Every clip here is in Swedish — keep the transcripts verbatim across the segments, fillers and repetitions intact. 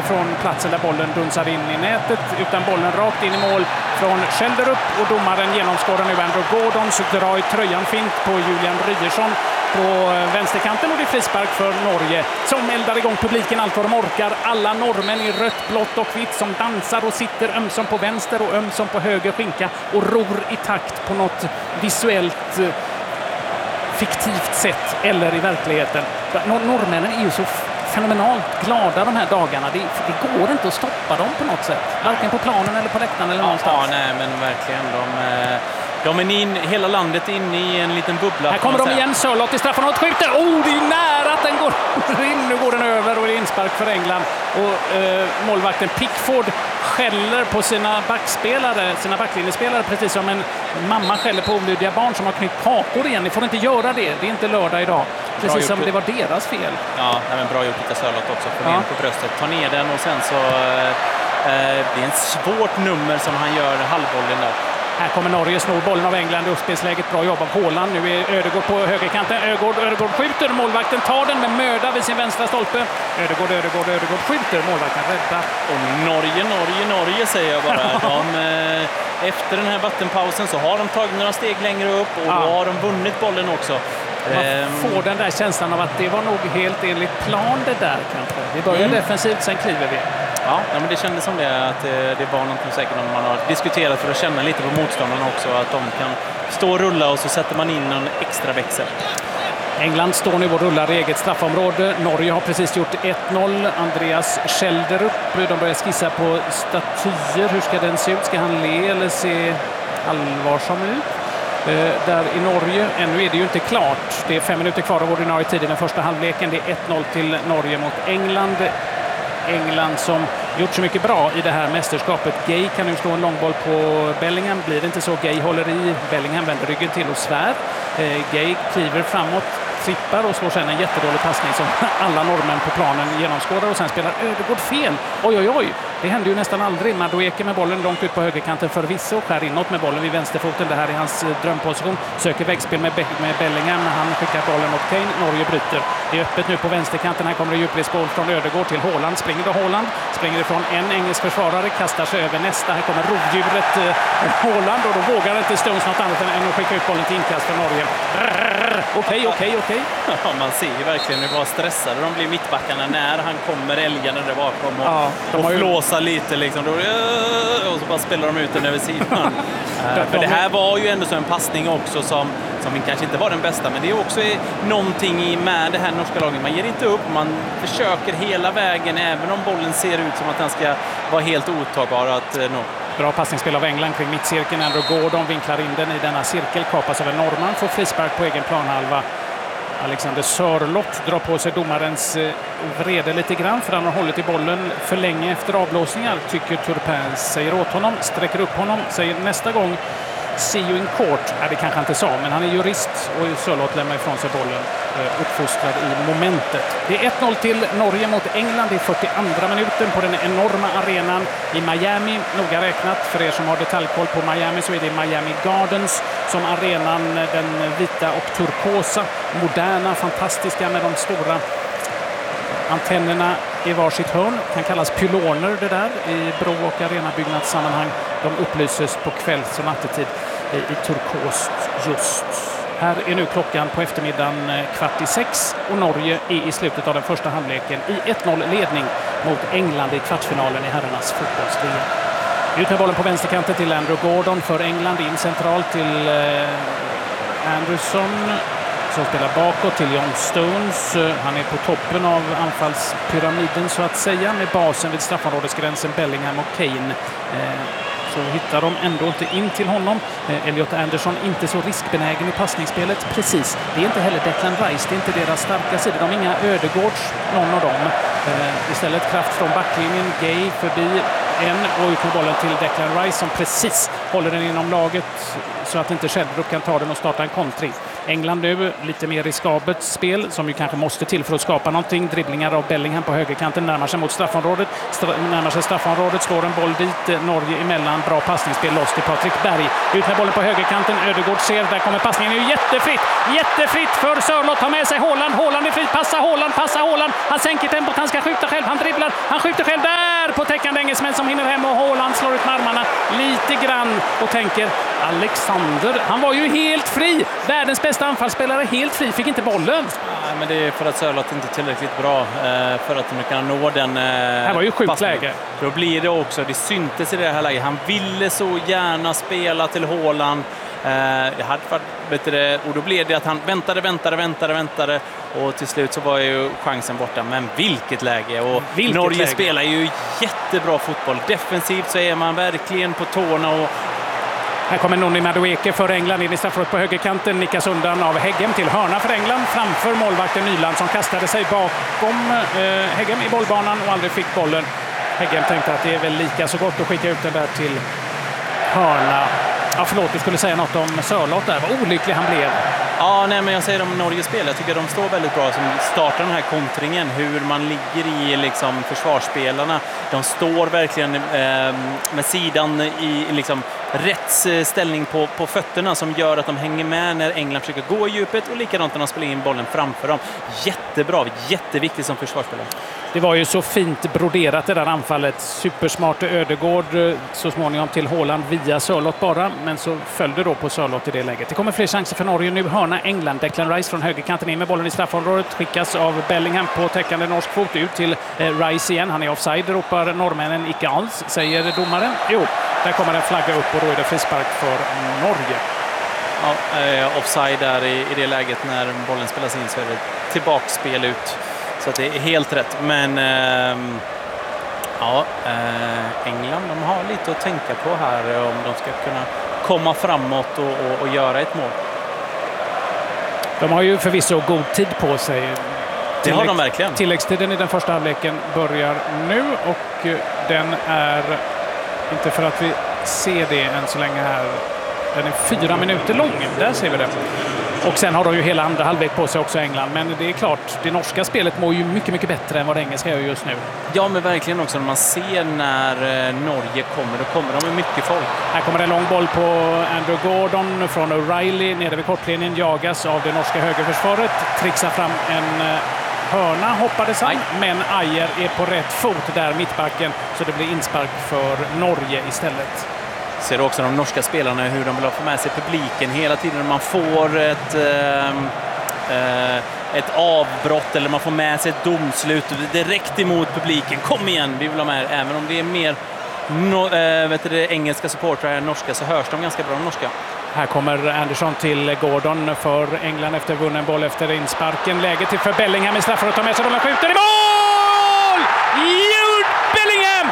från platsen där bollen dunsar in i nätet, utan bollen rakt in i mål från Schelderup, och domaren genomskådar nu Andrew Gordon, så drar i tröjan fint på Julian Ryerson på vänsterkanten, och det är frispark för Norge som eldar igång publiken allt vad de orkar. Alla norrmän i rött, blått och vitt som dansar och sitter ömsom på vänster och ömsom på höger skinka och ror i takt på något visuellt fiktivt sätt eller i verkligheten. Norrmännen är ju så fenomenalt glada de här dagarna. Det, det går inte att stoppa dem på något sätt. Varken på planen eller på läktaren eller någonstans. Ja, nej, men verkligen. De, de är in, hela landet inne i en liten bubbla. Här kommer de igen. Sörlott i straffområdet skjuter. Oh, det är nära att den går in. Nu går den över och det är inspark för England. Och eh, målvakten Pickford skäller på sina backspelare, sina backlinjespelare, precis som en mamma skäller på olydiga barn som har knytt kakor igen. Ni får inte göra det. Det är inte lördag idag. Precis som det var deras fel. Ja, nej, men bra gjort av Sörlott också. Få ja. in på bröstet, ta ner den och sen så eh, det är en svårt nummer som han gör halvbollen där. Här kommer Norge, snor bollen av England i uppspelsläget. Bra jobb av Haaland. Nu är Ödegård på högerkanten. Ödegård, Ödegård skjuter. Målvakten tar den med möda vid sin vänstra stolpe. Ödegård, Ödegård, Ödegård skjuter. Målvakten räddar. Och Norge, Norge, Norge säger jag bara. De, eh, efter den här vattenpausen så har de tagit några steg längre upp och ja. då har de vunnit bollen också. Man får den där känslan av att det var nog helt enligt plan det där kanske. Vi börjar mm. defensivt, sen kliver vi. Ja, men det kändes som det, att det var något säkert man har diskuterat för att känna lite på motståndarna också, att de kan stå och rulla och så sätter man in en extra växel. England står nu och rullar i eget straffområde. Norge har precis gjort ett noll. Andreas Schelderup, de börjar skissa på statyer. Hur ska den se ut? Ska han le eller se allvarsam ut? Där i Norge, ännu är det ju inte klart. Det är fem minuter kvar av ordinarie tid i den första halvleken. Det är ett noll till Norge mot England. England som gjort så mycket bra i det här mästerskapet. Gay kan nu slå en långboll på Bellingham. Blir det inte så, Gay håller i. Bellingham vänder ryggen till och svär. Gay kliver framåt, trippar och slår sedan en jättedålig passning som alla norrmän på planen genomskådar, och sen spelar Ödegård fel. Oj, oj, oj. Det händer ju nästan aldrig. Madueke med bollen långt ut på högerkanten förvisso, skär inåt med bollen vid vänsterfoten. Det här är hans drömposition. Söker vägspel med, Be med Bellingham. Han skickar bollen mot Kane. Norge bryter. Det är öppet nu på vänsterkanten. Här kommer det djupledsboll från Ödegård till Haaland. Springer då Haaland. Springer ifrån en engelsk försvarare. Kastar sig över nästa. Här kommer rovdjuret eh, Haaland, och då vågar inte Stones något annat än att skicka ut bollen till inkast för Norge. Okej, okej, okej. Ja, man ser ju verkligen hur bara stressade de blir mittbackarna när han kommer älgarna där bakom och, ja, de och ju... flåsar lite liksom. Då, och så bara spelar de ut den över sidan. uh, för det här var ju ändå så en passning också som, som kanske inte var den bästa, men det är också någonting med det här norska laget. Man ger inte upp, man försöker hela vägen även om bollen ser ut som att den ska vara helt otagbar att uh, nå. Bra passningsspel av England kring mittcirkeln. Andrew Gordon vinklar in den i denna cirkel. Kapas av en norrman. Får frispark på egen planhalva. Alexander Sörlott drar på sig domarens vrede lite grann, för han har hållit i bollen för länge efter avblåsningar, tycker Turpin. Säger åt honom, sträcker upp honom, säger nästa gång see you in court. Ja, det kanske inte sa, men han är jurist och Sörlott lämnar ifrån sig bollen, uppfostrad i momentet. Det är ett noll till Norge mot England i fyrtioandra minuten på den enorma arenan i Miami. Noga räknat, för er som har detaljkoll på Miami, så är det Miami Gardens som arenan, den vita och turkosa, moderna, fantastiska med de stora antennerna i varsitt hörn. Kan kallas pyloner det där i bro- och arenabyggnadssammanhang. De upplyses på kvälls- och nattetid i, i turkost just. Här är nu klockan på eftermiddagen kvart i sex, och Norge är i slutet av den första halvleken i ett noll ledning mot England i kvartsfinalen i herrarnas fotbolls-V M. Ut med bollen på vänsterkanten till Andrew Gordon för England, in centralt till eh, Anderson som spelar bakåt till John Stones. Han är på toppen av anfallspyramiden så att säga, med basen vid straffområdesgränsen Bellingham och Kane. Eh, så hittar de ändå inte in till honom. Eh, Elliot Anderson inte så riskbenägen i passningsspelet. Precis. Det är inte heller Declan Rice. Det är inte deras starka sidor. De är inga Ödegårds, någon av dem. Eh, istället kraft från backlinjen. Gay förbi en och ut med bollen till Declan Rice som precis håller den inom laget så att inte Sheldrup kan ta den och starta en kontring. England nu lite mer riskabelt spel som ju kanske måste till för att skapa någonting. Dribblingar av Bellingham på högerkanten, närmar sig mot straffområdet, Stra närmar sig straffområdet, slår en boll dit, Norge emellan, bra passningsspel loss till Patrik Berg. Ut med bollen på högerkanten, Ödegård ser, där kommer passningen, är ju jättefritt, jättefritt för Sörloth, tar med sig Haaland, Haaland är fritt, passa Haaland, passa Haaland, han sänker tempot, han ska skjuta själv, han dribblar, han skjuter själv där på täckande engelsmän som hinner hem och Haaland slår ut med armarna lite grann och tänker Alexander, han var ju helt fri, världens bästa anfallsspelare, helt fri, fick inte bollen. Ja, men det är för att Sörloth inte är tillräckligt bra eh, för att de kan nå den. Eh, här var ju sjukt läge. Då blir det också, det syntes i det här läget. Han ville så gärna spela till Haaland. Eh, det hade varit, vet du, och då blev det att han väntade, väntade, väntade, väntade och till slut så var ju chansen borta. Men vilket läge! Och vilket Norge läge. spelar ju jättebra fotboll. Defensivt så är man verkligen på tårna och här kommer Noni Madueke för England in i straffområdet på högerkanten. Nickas undan av Heggem till hörna för England framför målvakten Nyland som kastade sig bakom eh, Heggem i bollbanan och aldrig fick bollen. Heggem tänkte att det är väl lika så gott att skicka ut den där till hörna. Ja, förlåt, du skulle säga något om Sörloth där. Vad olycklig han blev. Ja, nej, men jag säger om Norges spel. Jag tycker de står väldigt bra som startar den här kontringen. Hur man ligger i liksom, försvarsspelarna. De står verkligen eh, med sidan i liksom, rätt ställning på, på fötterna som gör att de hänger med när England försöker gå i djupet och likadant när de spelar in bollen framför dem. Jättebra, jätteviktigt som försvarsspelare. Det var ju så fint broderat det där anfallet. Supersmart Ödegård så småningom till Haaland via Sörloth bara, men så följde då på Sörloth i det läget. Det kommer fler chanser för Norge nu. Hörna England, Declan Rice från högerkanten in med bollen i straffområdet, skickas av Bellingham på täckande norsk fot ut till eh, Rice igen. Han är offside, ropar norrmännen icke alls, säger domaren. Jo, där kommer en flagga upp och då är det frispark för Norge. Ja, eh, offside där i, i det läget när bollen spelas in så är det tillbakspel ut. Så att det är helt rätt. Men eh, ja, eh, England de har lite att tänka på här om de ska kunna komma framåt och, och, och göra ett mål. De har ju förvisso god tid på sig. Det Tillägg, har de verkligen. Tilläggstiden i den första halvleken börjar nu och den är, inte för att vi ser det än så länge här, den är fyra minuter lång. Där ser vi det. Och sen har de ju hela andra halvlek på sig också England. Men det är klart, det norska spelet mår ju mycket, mycket bättre än vad det engelska gör just nu. Ja, men verkligen också när man ser när Norge kommer, då kommer de med mycket folk. Här kommer en lång boll på Andrew Gordon från O'Reilly. Nere vid kortlinjen jagas av det norska högerförsvaret. Trixar fram en hörna, hoppades han. Men Ajer är på rätt fot där, mittbacken. Så det blir inspark för Norge istället. Ser också de norska spelarna hur de vill ha få med sig publiken hela tiden. Man får ett, eh, ett avbrott eller man får med sig ett domslut direkt emot publiken. Kom igen, vi vill ha med. Även om det är mer no, eh, vet du, engelska supportrar än norska så hörs de ganska bra de norska. Här kommer Anderson till Gordon för England efter vunnen boll efter insparken. Läge till för Bellingham i straffområdet. Tar med sig bollen, skjuter i mål! Jude Bellingham!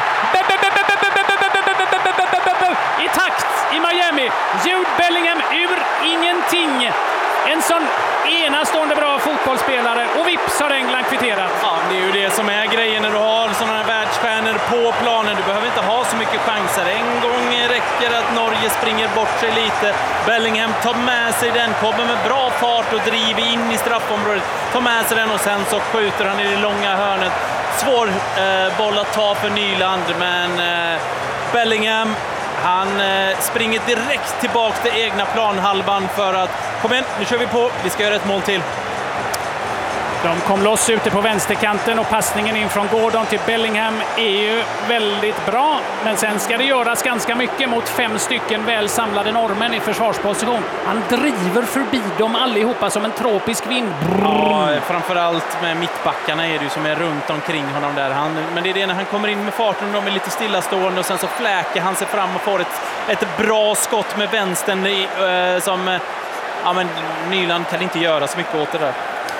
I takt i Miami. Jude Bellingham ur ingenting. En sån enastående bra fotbollsspelare och vips har England kvitterat. Ja, det är ju det som är grejen när du har sådana här världsstjärnor på planen. Du behöver inte ha så mycket chanser. En gång räcker att Norge springer bort sig lite. Bellingham tar med sig den, kommer med bra fart och driver in i straffområdet. Tar med sig den och sen så skjuter han i det långa hörnet. Svår eh, boll att ta för Nyland, men eh, Bellingham han eh, springer direkt tillbaka till egna planhalvan för att kom igen, nu kör vi på, vi ska göra ett mål till. De kom loss ute på vänsterkanten och passningen in från Gordon till Bellingham är ju väldigt bra. Men sen ska det göras ganska mycket mot fem stycken väl samlade norrmän i försvarsposition. Han driver förbi dem allihopa som en tropisk vind. Ja, framförallt med mittbackarna är det ju som är runt omkring honom där. Han, men det är det när han kommer in med farten och de är lite stillastående och sen så fläker han sig fram och får ett, ett bra skott med vänstern i, äh, som ja, men Nyland kan inte göra så mycket åt det där.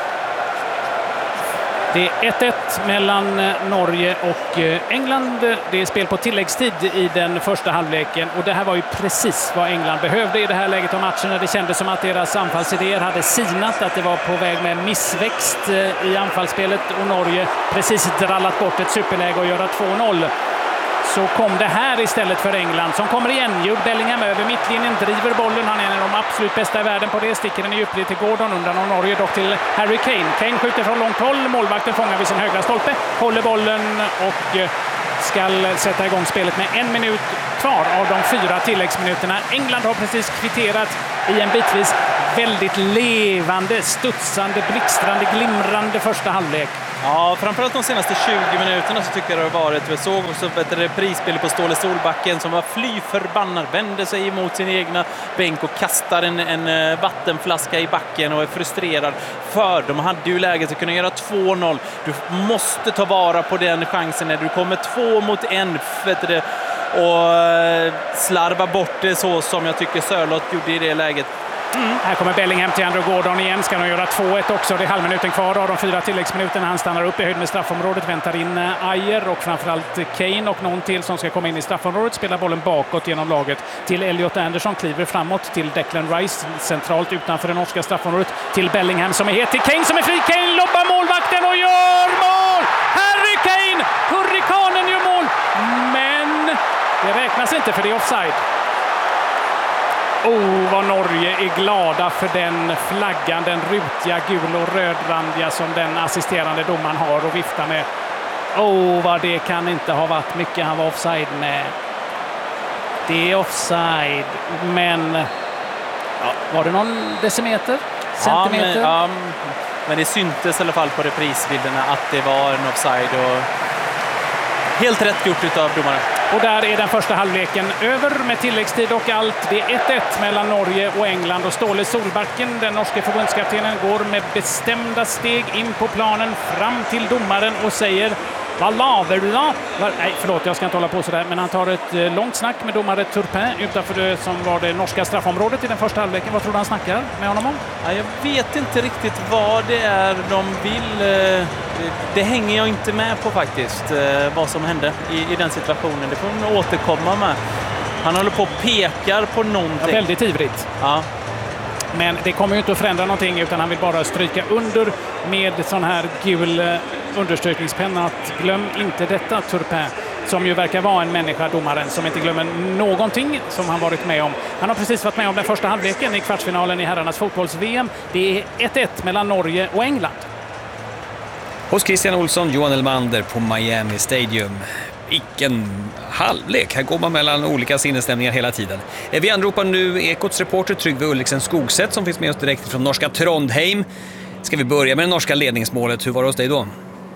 Det är ett ett mellan Norge och England. Det är spel på tilläggstid i den första halvleken och det här var ju precis vad England behövde i det här läget av matchen när det kändes som att deras anfallsidéer hade sinat, att det var på väg med missväxt i anfallsspelet och Norge precis drallat bort ett superläge och göra två noll. så kom det här istället för England som kommer igen. Jude Bellingham över mittlinjen, driver bollen. Han är en av de absolut bästa i världen på det. Sticker den i djupled till Gordon, undan av Norge dock till Harry Kane. Kane skjuter från långt håll. Målvakten fångar vid sin högra stolpe. Håller bollen och ska sätta igång spelet med en minut kvar av de fyra tilläggsminuterna. England har precis kvitterat i en bitvis väldigt levande, studsande, blixtrande, glimrande första halvlek. Ja, framförallt de senaste tjugo minuterna så tycker jag det har varit. Vi såg också ett reprisspel på Ståle Solbacken som var fly förbannad, vände sig emot sin egna bänk och kastar en, en vattenflaska i backen och är frustrerad. För de hade ju läget att kunna göra två noll. Du måste ta vara på den chansen när du kommer två mot en, vet du, och slarva bort det så som jag tycker Sörloth gjorde i det läget. Mm. Här kommer Bellingham till Andrew Gordon igen. Ska de göra två ett också. Det är halvminuten kvar av de fyra tilläggsminuterna. Han stannar upp i höjd med straffområdet. Väntar in Ajer och framförallt Kane och någon till som ska komma in i straffområdet. Spelar bollen bakåt genom laget till Elliot Anderson. Kliver framåt till Declan Rice. Centralt utanför det norska straffområdet. Till Bellingham som är het. Till Kane som är fri. Kane lobbar målvakten och gör mål! Harry Kane! Hurrikanen gör mål! Men det räknas inte för det är offside. Oh, vad Norge är glada för den flaggan, den rutiga gul- och rödrandiga som den assisterande domaren har och vifta med. Oh, vad det kan inte ha varit mycket han var offside med. Det är offside, men ja, var det någon decimeter? Centimeter? Ja, men, ja, men det syntes i alla fall på reprisbilderna att det var en offside och helt rätt gjort utav domaren. Och där är den första halvleken över med tilläggstid och allt. Det är ett ett mellan Norge och England. Och Ståle Solbacken, den norske förbundskaptenen, går med bestämda steg in på planen fram till domaren och säger: vad laver du då? Nej, förlåt, jag ska inte hålla på sådär. Men han tar ett långt snack med domare Turpin utanför det som var det norska straffområdet i den första halvleken. Vad tror du han snackar med honom om? Ja, jag vet inte riktigt vad det är de vill. Det hänger jag inte med på faktiskt, vad som hände i, i den situationen. Det får man återkomma med. Han håller på och pekar på någonting. Ja, väldigt ivrigt. Ja. Men det kommer ju inte att förändra någonting utan han vill bara stryka under med sån här gul understrykningspenna att glöm inte detta, Turpin, som ju verkar vara en människa, domaren, som inte glömmer någonting som han varit med om. Han har precis varit med om den första halvleken i kvartsfinalen i herrarnas fotbolls-V M. Det är ett ett mellan Norge och England. Hos Christian Olsson, Johan Elmander på Miami Stadium. Vilken halvlek. Här går man mellan olika sinnesstämningar hela tiden. Vi anropar nu Ekots reporter Trygve Ulriksen Skogsätt som finns med oss direkt från norska Trondheim. Ska vi börja med det norska ledningsmålet? Hur var det hos dig då?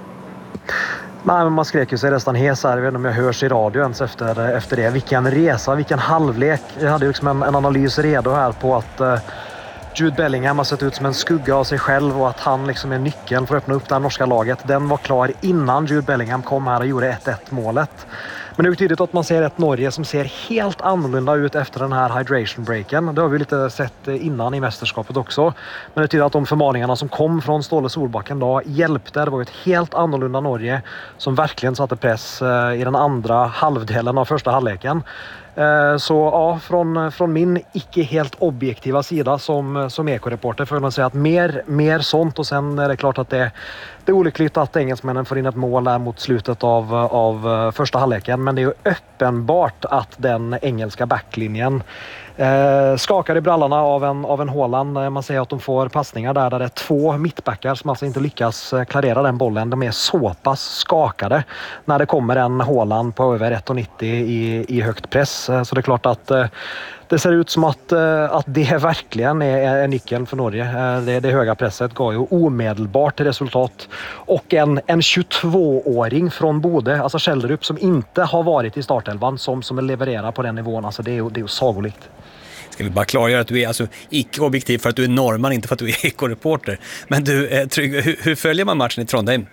Nej, men man skrek ju sig nästan hes här. Jag vet inte om jag hörs i radio ens efter, efter det. Vilken resa, vilken halvlek. Jag hade ju liksom en, en analys redo här på att uh, Jude Bellingham har sett ut som en skugga av sig själv och att han liksom är nyckeln för att öppna upp det här norska laget. Den var klar innan Jude Bellingham kom här och gjorde ett ett målet. Men det är tydligt att man ser ett Norge som ser helt annorlunda ut efter den här hydration breaken. Det har vi lite sett innan i mästerskapet också. Men det tyder att de förmaningarna som kom från Ståle Solbacken då hjälpte. Det var ett helt annorlunda Norge som verkligen satte press i den andra halvdelen av första halvleken. Så ja, från, från min icke helt objektiva sida som, som ekoreporter får man säga att mer, mer sånt. Och sen är det klart att det, det är olyckligt att engelsmännen får in ett mål där mot slutet av, av första halvleken. Men det är ju uppenbart att den engelska backlinjen eh, skakar i brallarna av en, av en Haaland. Man säger att de får passningar där, där det är två mittbackar som alltså inte lyckas klarera den bollen. De är så pass skakade när det kommer en Haaland på över ett komma nittio i, i högt press. Så det är klart att eh, det ser ut som att, att det verkligen är, är nyckeln för Norge. Det, det höga presset gav ju omedelbart resultat. Och en, en tjugotvååring från Bodø, alltså Kjellerup, som inte har varit i startelvan, som, som levererar på den nivån. Alltså det är ju det är sagolikt. Ska vi bara klargöra att du är alltså icke-objektiv för att du är norrman, inte för att du är ekoreporter. Men du, eh, Trygve, hur, hur följer man matchen i Trondheim?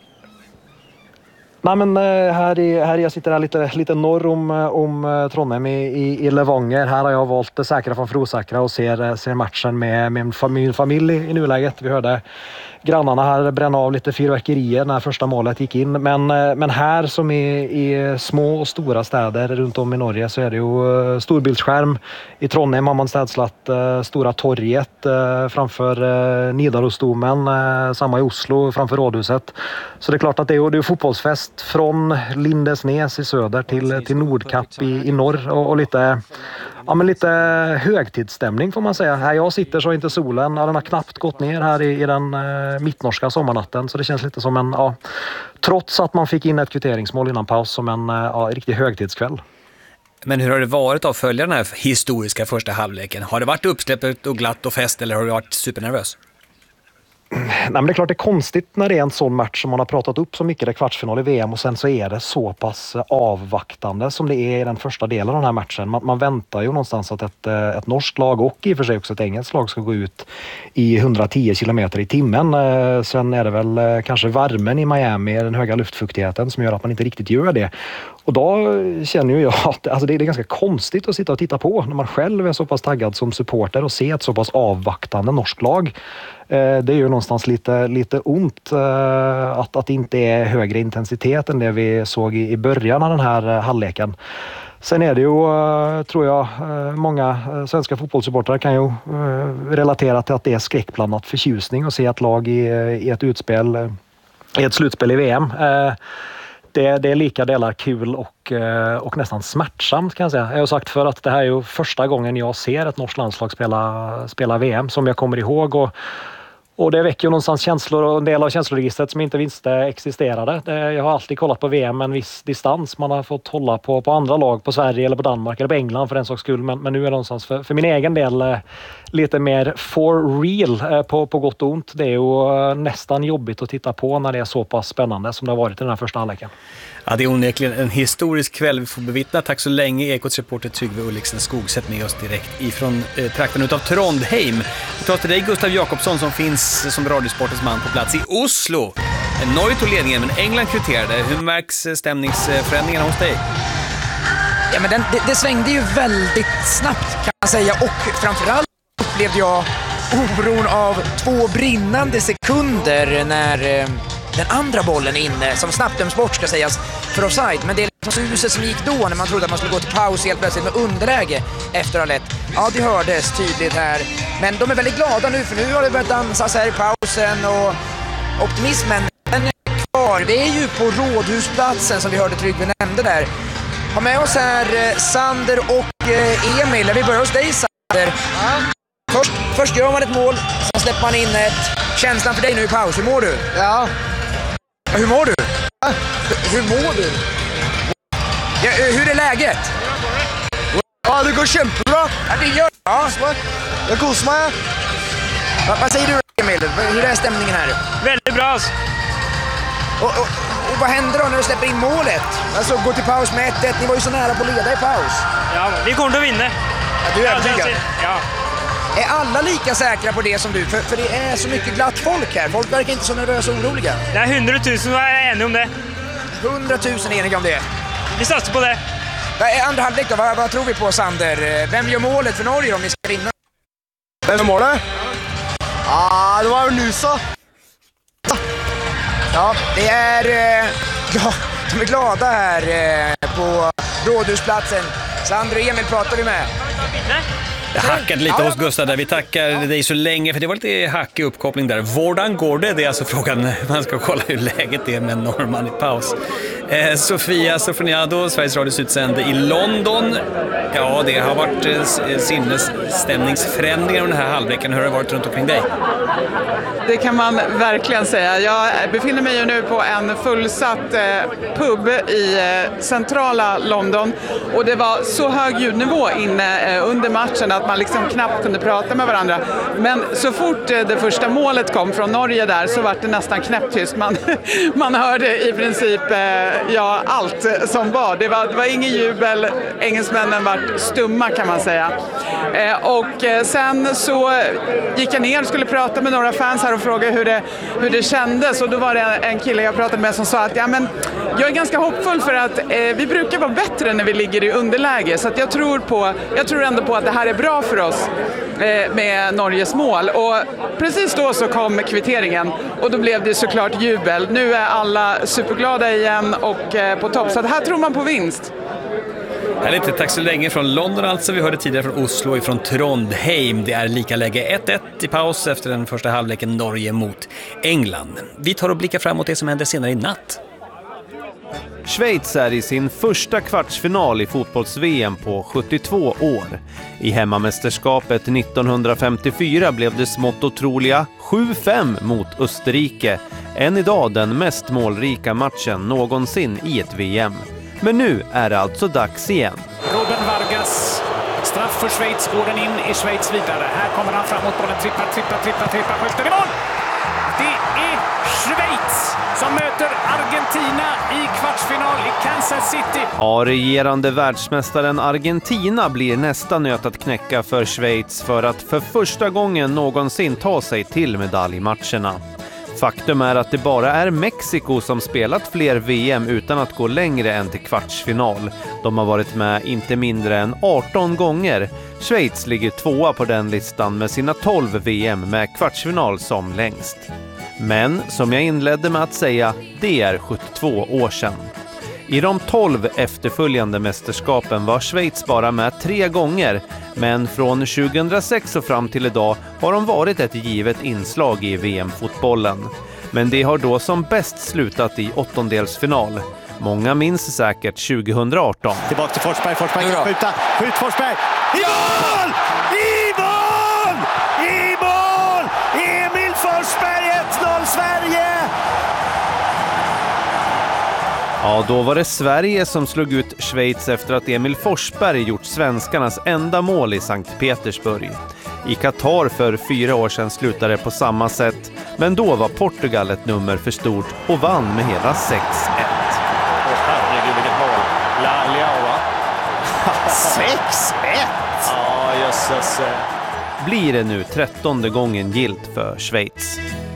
Nej, men här, i, här jag sitter här lite, lite norr om, om Trondheim i, i, i Levanger. Här har jag valt det säkra från fråsäkra och ser, ser matchen med, med min familj i nuläget. Vi hörde grannarna här bränna av lite fyrverkerier när första målet gick in. Men, men här som i, i små och stora städer runt om i Norge så är det ju storbildsskärm. I Trondheim har man städslat uh, Stora torget uh, framför uh, Nidarosdomen. Uh, samma i Oslo framför rådhuset. Så det är klart att det är, det är fotbollsfest mest från Lindesnes i söder till, till Nordkapp i, i norr och, och lite, ja, men lite högtidsstämning får man säga. Här jag sitter så är inte solen, ja, den har knappt gått ner här i, i den eh, mittnorska sommarnatten, så det känns lite som en, ja, trots att man fick in ett kvitteringsmål innan paus, som en ja, riktig högtidskväll. Men hur har det varit att följa den här historiska första halvleken? Har det varit uppsläppet och glatt och fest, eller har du varit supernervös? Nej, men det är klart det är konstigt när det är en sån match som man har pratat upp så mycket, det är kvartsfinal i V M, och sen så är det så pass avvaktande som det är i den första delen av den här matchen. Man, man väntar ju någonstans att ett, ett norskt lag och i och för sig också ett engelskt lag ska gå ut i hundratio kilometer i timmen. Sen är det väl kanske värmen i Miami, den höga luftfuktigheten, som gör att man inte riktigt gör det. Och då känner jag att alltså det är ganska konstigt att sitta och titta på när man själv är så pass taggad som supporter och se ett så pass avvaktande norskt lag. Det är ju någonstans lite, lite ont att, att det inte är högre intensitet än det vi såg i början av den här halvleken. Sen är det ju, tror jag, många svenska fotbollssupportrar kan ju relatera till att det är skräckblandat förtjusning att se ett lag i, i ett utspel, i ett slutspel i V M. Det, det är lika delar kul och, och nästan smärtsamt, kan jag säga. Jag har sagt för att det här är ju första gången jag ser ett norskt landslag spela, spela V M som jag kommer ihåg. Och, och det väcker ju någonstans känslor och en del av känsloregistret som inte visste existerade. Det, jag har alltid kollat på V M med en viss distans. Man har fått hålla på, på andra lag, på Sverige eller på Danmark eller på England för en sak skull. Men, men nu är det någonstans för, för min egen del lite mer for real på, på gott och ont. Det är ju nästan jobbigt att titta på när det är så pass spännande som det har varit i den här första halvleken. Ja, det är onekligen en historisk kväll vi får bevittna. Tack så länge, Ekots reporter Tryggve Ulliksen Skogsätt med oss direkt ifrån eh, trakten utav Trondheim. Vi tar till dig Gustav Jakobsson som finns som radiosportens man på plats i Oslo. Norge tog ledningen, men England kvitterade. Hur märks stämningsförändringarna hos dig? Ja, men den, det, det svängde ju väldigt snabbt kan man säga, och framförallt upplevde jag oron av två brinnande sekunder när eh, den andra bollen inne, som snabbt döms bort ska sägas för offside, men det är liksom suset som gick då när man trodde att man skulle gå till paus helt plötsligt med underläge efter att ha lett. Ja, det hördes tydligt här, men de är väldigt glada nu för nu har det börjat dansas här i pausen och optimismen den är kvar. Vi är ju på Rådhusplatsen som vi hörde Tryggve nämnde där. Har med oss här eh, Sander och eh, Emil. Vi börjar hos dig, Sander. Först, först gör man ett mål, sen släpper man in ett. Känslan för dig nu i paus, hur mår du? Ja. Hur mår du? Ja. Hur mår du? Ja, hur är läget? Ja, det går kämpebra. Ja, det gör ja. Jag kosar mig. Va, vad säger du, Emil? Hur är stämningen här? Väldigt bra. Och, och, och vad händer då när du släpper in målet? Alltså, gå till paus med ett ett. Ni var ju så nära på att leda i paus. Ja, vi kommer att vinna. Ja, du är övertygad? Ja. Är alla lika säkra på det som du? För, för det är så mycket glatt folk här. Folk verkar inte så nervösa och oroliga. Det är hundratusen som är eniga om det. Hundratusen eniga om det. Vi satsar på det. Andra halvlek då, vad, vad tror vi på, Sander? Vem gör målet för Norge om ni ska vinna? Vem är målet? Ja, det var väl Nusa. Ja, det är... Eh, ja, de är glada här eh, på Rådhusplatsen. Sander och Emil pratar vi med. Det hackade lite hos Gustav där. Vi tackar dig så länge, för det var lite hackig uppkoppling där. Vårdan går det? Det är alltså frågan. Man ska kolla hur läget är med norrman i paus. Eh, Sofia Sofoniado, Sveriges Radios utsände i London. Ja, det har varit eh, sinnesstämningsförändringar under den här halvleken. Hur har det varit runt omkring dig? Det kan man verkligen säga. Jag befinner mig ju nu på en fullsatt eh, pub i eh, centrala London. Och det var så hög ljudnivå inne eh, under matchen att man liksom knappt kunde prata med varandra. Men så fort eh, det första målet kom från Norge där så var det nästan knäpptyst. Man, man hörde i princip eh, ja, allt som var. Det var, det var ingen jubel. Engelsmännen var stumma kan man säga. Eh, och eh, sen så gick jag ner och skulle prata med några fans här och frågade hur det, hur det kändes. Och då var det en kille jag pratade med som sa att ja, men jag är ganska hoppfull för att eh, vi brukar vara bättre när vi ligger i underläge. Så att jag, tror på, jag tror ändå på att det här är bra för oss eh, med Norges mål. Och precis då så kom kvitteringen och då blev det såklart jubel. Nu är alla superglada igen och eh, på topp. Så att här tror man på vinst. Härligt, tack så länge från London alltså. Vi hörde tidigare från Oslo ifrån Trondheim. Det är lika läge ett ett i paus efter den första halvleken Norge mot England. Vi tar och blickar framåt det som händer senare i natt. Schweiz är i sin första kvartsfinal i fotbolls-V M på sjuttiotvå år. I hemmamästerskapet nittonhundrafemtiofyra blev det smått otroliga sju fem mot Österrike. Än idag den mest målrika matchen någonsin i ett V M. Men nu är det alltså dags igen. Ruben Vargas, straff för Schweiz, går den in i Schweiz vidare. Här kommer han framåt, bollen trippar, trippar, trippar, trippar, skjuter i mål! Det är Schweiz som möter Argentina i kvartsfinal i Kansas City. Ja, regerande världsmästaren Argentina blir nästa nöt att knäcka för Schweiz för att för första gången någonsin ta sig till medaljmatcherna. Faktum är att det bara är Mexiko som spelat fler V M utan att gå längre än till kvartsfinal. De har varit med inte mindre än arton gånger. Schweiz ligger tvåa på den listan med sina tolv V M med kvartsfinal som längst. Men som jag inledde med att säga, det är sjuttiotvå år sedan. I de tolv efterföljande mästerskapen var Schweiz bara med tre gånger, men från tjugohundrasex och fram till idag har de varit ett givet inslag i V M-fotbollen. Men det har då som bäst slutat i åttondelsfinal. Många minns säkert tjugohundraarton. Tillbaka till Forsberg, Forsberg kan skjuta. Skjut Forsberg! I mål! I mål! I mål! Emil Forsberg, ett noll Sverige! Ja, då var det Sverige som slog ut Schweiz efter att Emil Forsberg gjort svenskarnas enda mål i Sankt Petersburg. I Qatar för fyra år sedan slutade det på samma sätt, men då var Portugal ett nummer för stort och vann med hela sex ett. Åh herregud, vilket mål. La Leao. sex ett! Ja, jösses. Blir det nu trettonde gången gilt för Schweiz.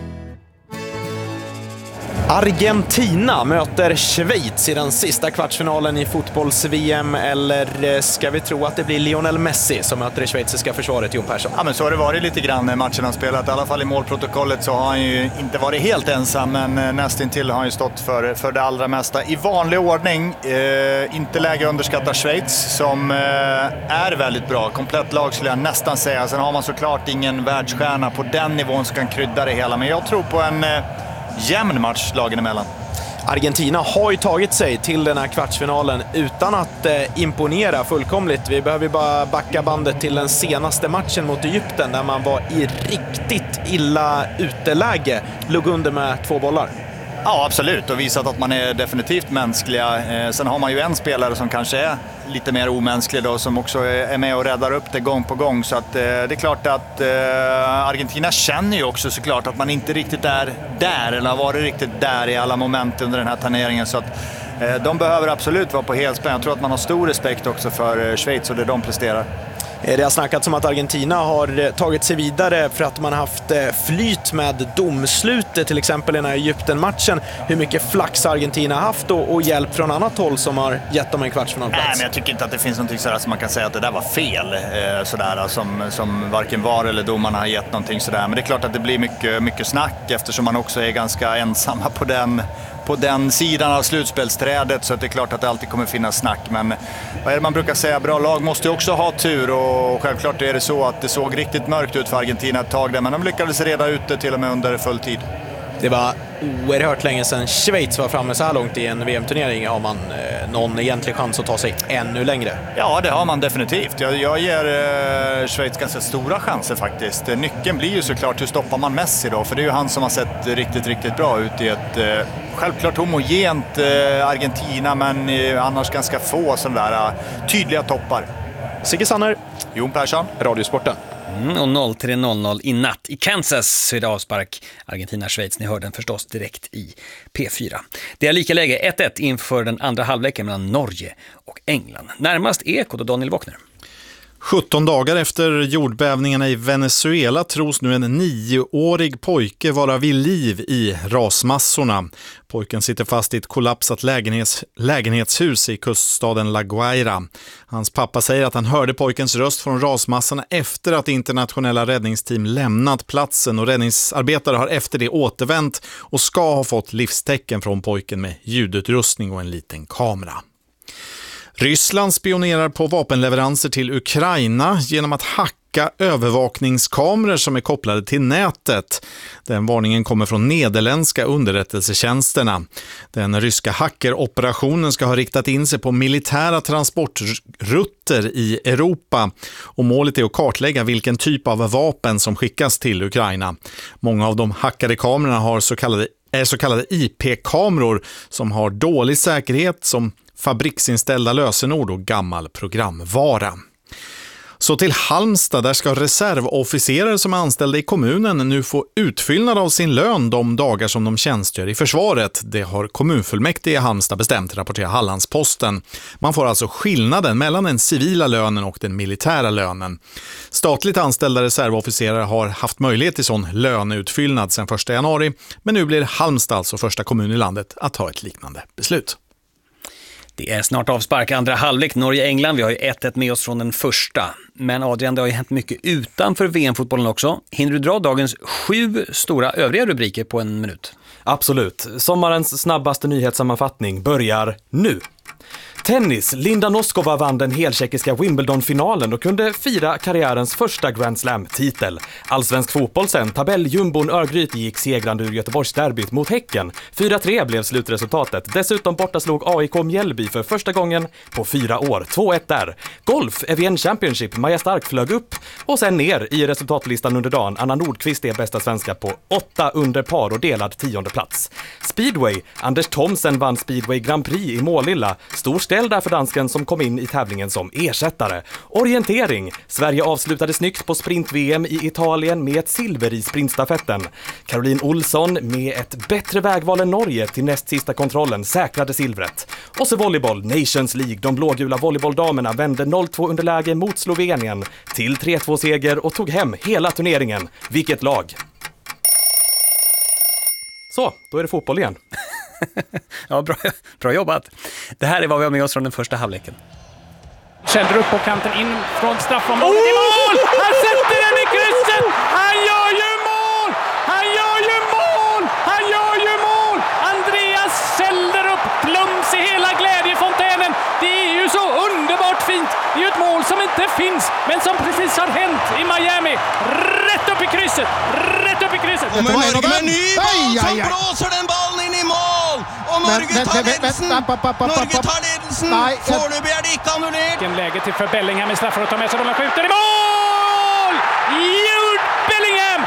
Argentina möter Schweiz i den sista kvartsfinalen i fotbolls-V M, eller ska vi tro att det blir Lionel Messi som möter det schweiziska försvaret, Jon Persson? Ja, men så har det varit lite grann när matchen har spelat. I alla fall i målprotokollet så har han ju inte varit helt ensam, men nästintill har han ju stått för, för det allra mesta. I vanlig ordning, eh, inte läge underskatta Schweiz som eh, är väldigt bra. Komplett lag skulle jag nästan säga. Sen har man såklart ingen världsstjärna på den nivån som kan krydda det hela, men jag tror på en eh, jämn match lagen emellan. Argentina har ju tagit sig till den här kvartsfinalen utan att eh, imponera fullkomligt. Vi behöver bara backa bandet till den senaste matchen mot Egypten där man var i riktigt illa uteläge. Låg under med två bollar. Ja, absolut. Och visat att man är definitivt mänskliga. Eh, sen har man ju en spelare som kanske är lite mer omänsklig då, som också är med och räddar upp det gång på gång. Så att, eh, det är klart att eh, Argentina känner ju också såklart att man inte riktigt är där eller har varit riktigt där i alla moment under den här turneringen. Så att eh, de behöver absolut vara på helspänn. Jag tror att man har stor respekt också för eh, Schweiz och det de presterar. Det har snackats om att Argentina har tagit sig vidare för att man har haft flyt med domslutet, till exempel i den här Egypten-matchen. Hur mycket flax Argentina har haft och, och hjälp från annat håll som har gett dem en kvartsfinalplats? Nej, men jag tycker inte att det finns någonting sådär som man kan säga att det där var fel, eh, sådär, som, som varken var eller domarna har gett någonting sådär. Men det är klart att det blir mycket, mycket snack eftersom man också är ganska ensamma på den på den sidan av slutspelsträdet, så att det är klart att det alltid kommer finnas snack. Men vad är det man brukar säga, bra lag måste ju också ha tur, och självklart är det så att det såg riktigt mörkt ut för Argentina ett tag där, men de lyckades reda ut det till och med under full tid. Det var oerhört länge sedan Schweiz var framme så här långt i en V M-turnering. Har man eh, någon egentlig chans att ta sig ännu längre? Ja, det har man definitivt. Jag, jag ger eh, Schweiz ganska stora chanser faktiskt. Nyckeln blir ju såklart hur stoppar man Messi då, för det är ju han som har sett riktigt, riktigt bra ut i ett eh, självklart homogent eh, Argentina, men eh, annars ganska få sådana där eh, tydliga toppar. Sigge Sanner, Jon Persson, Radiosporten. Mm, och noll tre noll noll i natt i Kansas så är det avspark Argentina-Schweiz. Ni hör den förstås direkt i P fyra. Det är lika läge ett ett inför den andra halvleken mellan Norge och England. Närmast Ekot och Daniel Wockner. sjutton dagar efter jordbävningarna i Venezuela tros nu en nioårig pojke vara vid liv i rasmassorna. Pojken sitter fast i ett kollapsat lägenhets, lägenhetshus i kuststaden La Guaira. Hans pappa säger att han hörde pojkens röst från rasmassorna efter att internationella räddningsteam lämnat platsen, och räddningsarbetare har efter det återvänt och ska ha fått livstecken från pojken med ljudutrustning och en liten kamera. Ryssland spionerar på vapenleveranser till Ukraina genom att hacka hacka övervakningskameror som är kopplade till nätet. Den varningen kommer från nederländska underrättelsetjänsterna. Den ryska hackeroperationen ska ha riktat in sig på militära transportrutter i Europa. Och målet är att kartlägga vilken typ av vapen som skickas till Ukraina. Många av de hackade kamerorna har så kallade, är så kallade I P-kameror som har dålig säkerhet som fabriksinställda lösenord och gammal programvara. Så till Halmstad, där ska reservofficerare som är anställda i kommunen nu få utfyllnad av sin lön de dagar som de tjänstgör i försvaret. Det har kommunfullmäktige i Halmstad bestämt, rapporterar Hallandsposten. Man får alltså skillnaden mellan den civila lönen och den militära lönen. Statligt anställda reservofficerare har haft möjlighet till sån löneutfyllnad sedan första januari, men nu blir Halmstad alltså första kommun i landet att ta ett liknande beslut. Det är snart avspark andra halvlek Norge-England. Vi har ju ett ett med oss från den första. Men Adrian, det har ju hänt mycket utanför V M-fotbollen också. Hinner du dra dagens sju stora övriga rubriker på en minut? Absolut. Sommarens snabbaste nyhetssammanfattning börjar nu. Tennis. Linda Noskova vann den heltjeckiska Wimbledon-finalen och kunde fira karriärens första Grand Slam-titel. Allsvensk fotboll sen. Tabelljumbon Örgryte gick segrande ur Göteborgsderbyt mot Häcken. fyra tre blev slutresultatet. Dessutom bortaslog A I K Mjällby för första gången på fyra år. två ett där. Golf. Evian Championship. Maja Stark flög upp och sen ner i resultatlistan under dagen. Anna Nordqvist är bästa svenska på åtta under par och delad tionde plats. Speedway. Anders Thomsen vann Speedway Grand Prix i Målilla. Stor där för dansken som kom in i tävlingen som ersättare. Orientering. Sverige avslutade snyggt på sprint-V M i Italien med ett silver i sprintstafetten. Caroline Olsson med ett bättre vägval än Norge till näst sista kontrollen säkrade silvret. Och så volleyboll, Nations League. De blågula volleybolldamerna vände noll två underläge mot Slovenien till tre två seger och tog hem hela turneringen. Vilket lag! Så, då är det fotboll igen. Ja, bra, bra jobbat. Det här är vad vi har med oss från den första halvleken. Kälder upp på kanten in från straffområdet i mål! Han sätter den i krysset! Han gör ju mål! Han gör ju mål! Han gör ju mål! Andreas Kälder upp, plums i hela glädjefontänen. Det är ju så underbart fint. Det är ju ett mål som inte finns, men som precis har hänt i Miami. Rätt upp i krysset! Rätt upp i krysset! Och med Norge med ny boll som blåser den bollen in i mål! Och Norge tar ledelsen! Norge tar ledelsen! Får du begär det inte annullerat? En läge till för Bellingham i straffar och tar med sig. De skjuter i mål! Jude Bellingham!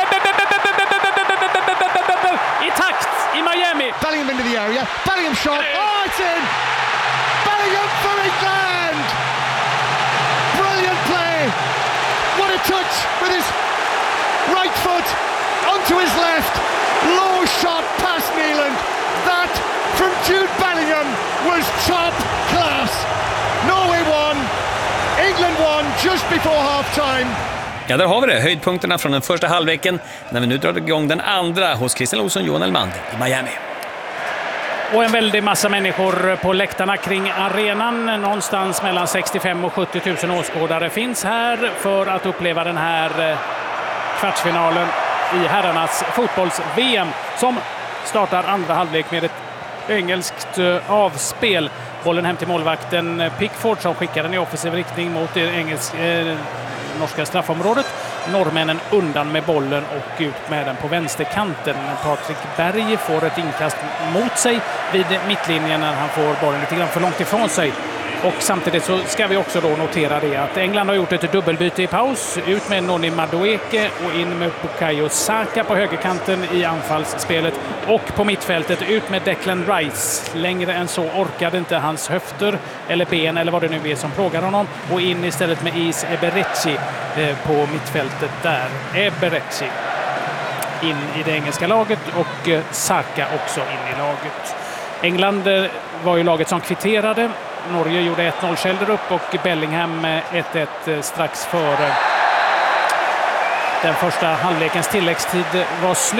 I takt i Miami. Bellingham into the area. Bellingham shot. Oh, it's in! Bellingham for England! Brilliant play! What a touch with his right foot onto his left. Low shot past Neeland. That from Jude Bellingham was top class. Norway won. England won just before half time. Ja, där har vi det. Höjdpunkterna från den första halvleken när vi nu drar igång den andra hos Christian Olsson, Johan Elmander i Miami. Och en väldig massa människor på läktarna kring arenan. Någonstans mellan sextiofem och sjuttio tusen åskådare finns här för att uppleva den här kvartsfinalen i herrarnas fotbolls-V M som startar andra halvlek med ett engelskt avspel. Bollen hem till målvakten Pickford som skickar den i offensiv riktning mot det engelska, eh, norska straffområdet. Norrmännen undan med bollen och ut med den på vänsterkanten. Patrik Berg får ett inkast mot sig vid mittlinjen när han får bollen lite grann för långt ifrån sig. Och samtidigt så ska vi också då notera det att England har gjort ett dubbelbyte i paus. Ut med Noni Madueke och in med Bukayo Saka på högerkanten i anfallsspelet. Och på mittfältet ut med Declan Rice. Längre än så orkade inte hans höfter eller ben eller vad det nu är som plågar honom. Och in istället med Is Eberechi på mittfältet där. Eberechi in i det engelska laget och Saka också in i laget. England var ju laget som kvitterade. Norge gjorde ett noll Kälder upp och Bellingham ett ett strax före den första halvlekens tilläggstid var slut.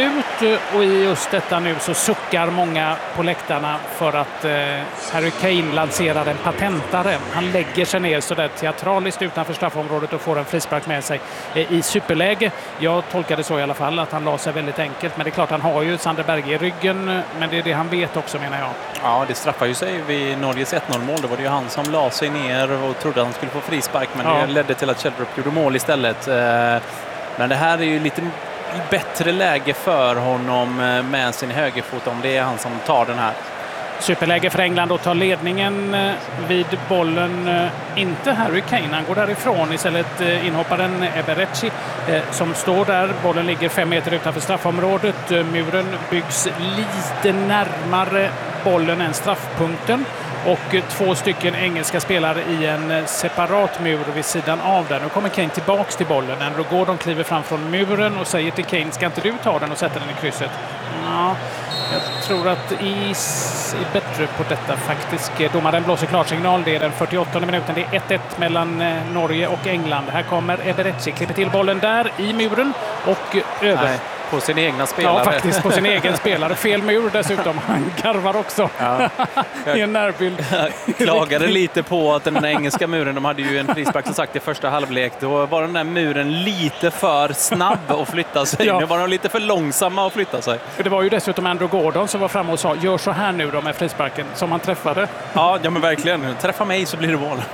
och i just detta nu så suckar många på läktarna för att eh, Harry Kane lanserar en patentare. Han lägger sig ner så där teatraliskt utanför straffområdet och får en frispark med sig eh, i superläge. Jag tolkade så i alla fall, att han la sig väldigt enkelt, men det är klart han har ju Sander Berge i ryggen, men det är det han vet också, menar jag. Ja, det straffar ju sig vid Norges ett noll-mål. Det var det ju han som la sig ner och trodde att han skulle få frispark, men ja. Det ledde till att Sheldrup gjorde mål istället. Men det här är ju lite bättre läge för honom med sin högerfot, om det är han som tar den här. Superläge för England och tar ledningen vid bollen. Inte Harry Kane, han går därifrån. Istället inhopparen Eberechi som står där. Bollen ligger fem meter utanför straffområdet. Muren byggs lite närmare bollen än straffpunkten. Och två stycken engelska spelare i en separat mur vid sidan av den. Nu kommer Kane tillbaks till bollen. Andrew Gordon kliver fram från muren och säger till Kane, ska inte du ta den och sätta den i krysset? Ja, jag tror att Is är bättre på detta faktiskt. Domaren blåser klarsignal. Det är den fyrtioåttonde minuten. Det är ett ett mellan Norge och England. Här kommer Eberechi, klipper till bollen där i muren och över. Nej. På sin egna spelare. Ja, faktiskt på sin egen spelare. Fel mur dessutom. Han garvar också. Ja. I en närbild. Jag klagade lite på att den engelska muren, de hade ju en frispark som sagt i första halvlek. Då var den där muren lite för snabb att flytta sig. Ja. Nu var de lite för långsamma att flytta sig. Det var ju dessutom Andrew Gordon som var framme och sa, gör så här nu då med frisparken, som han träffade. Ja, ja men verkligen. Träffa mig så blir det mål.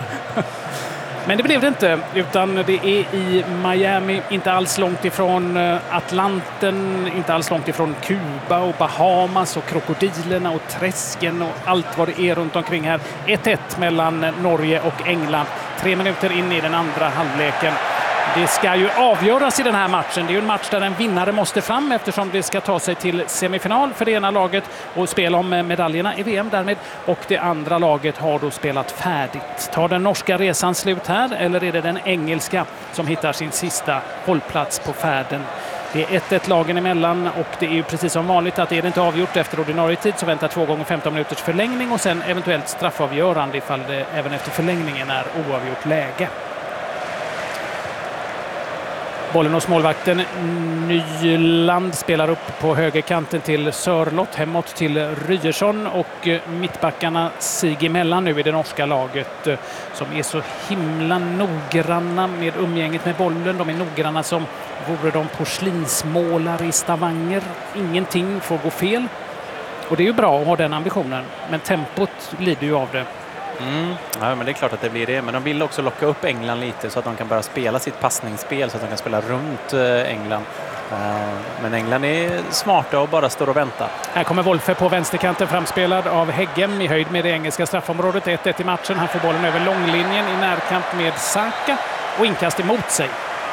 Men det blev det inte, utan det är i Miami, inte alls långt ifrån Atlanten, inte alls långt ifrån Kuba och Bahamas och krokodilerna och träsken och allt vad det är runt omkring här. ett ett mellan Norge och England. Tre minuter in i den andra halvleken. Det ska ju avgöras i den här matchen. Det är ju en match där en vinnare måste fram, eftersom det ska ta sig till semifinal för det ena laget och spela om medaljerna i V M därmed. Och det andra laget har då spelat färdigt. Tar den norska resan slut här, eller är det den engelska som hittar sin sista hållplats på färden? Det är ett ett lagen emellan, och det är ju precis som vanligt att är det inte avgjort efter ordinarie tid så väntar två gånger femton minuters förlängning och sen eventuellt straffavgörande ifall det även efter förlängningen är oavgjort läge. Bollen hos målvakten Nyland spelar upp på högerkanten till Sörlott, hemåt till Ryerson, och mittbackarna sig emellan nu i det norska laget som är så himla noggranna med umgänget med bollen. De är noggranna som vore de porslinsmålare i Stavanger. Ingenting får gå fel. Och det är ju bra att ha den ambitionen, men tempot lider ju av det. Mm. Ja, men det är klart att det blir det. Men de vill också locka upp England lite så att de kan börja spela sitt passningsspel, så att de kan spela runt England. Men England är smarta och bara står och väntar. Här kommer Wolfe på vänsterkanten, framspelad av Heggem i höjd med det engelska straffområdet. ett ett i matchen. Han får bollen över långlinjen i närkamp med Saka och inkast emot sig.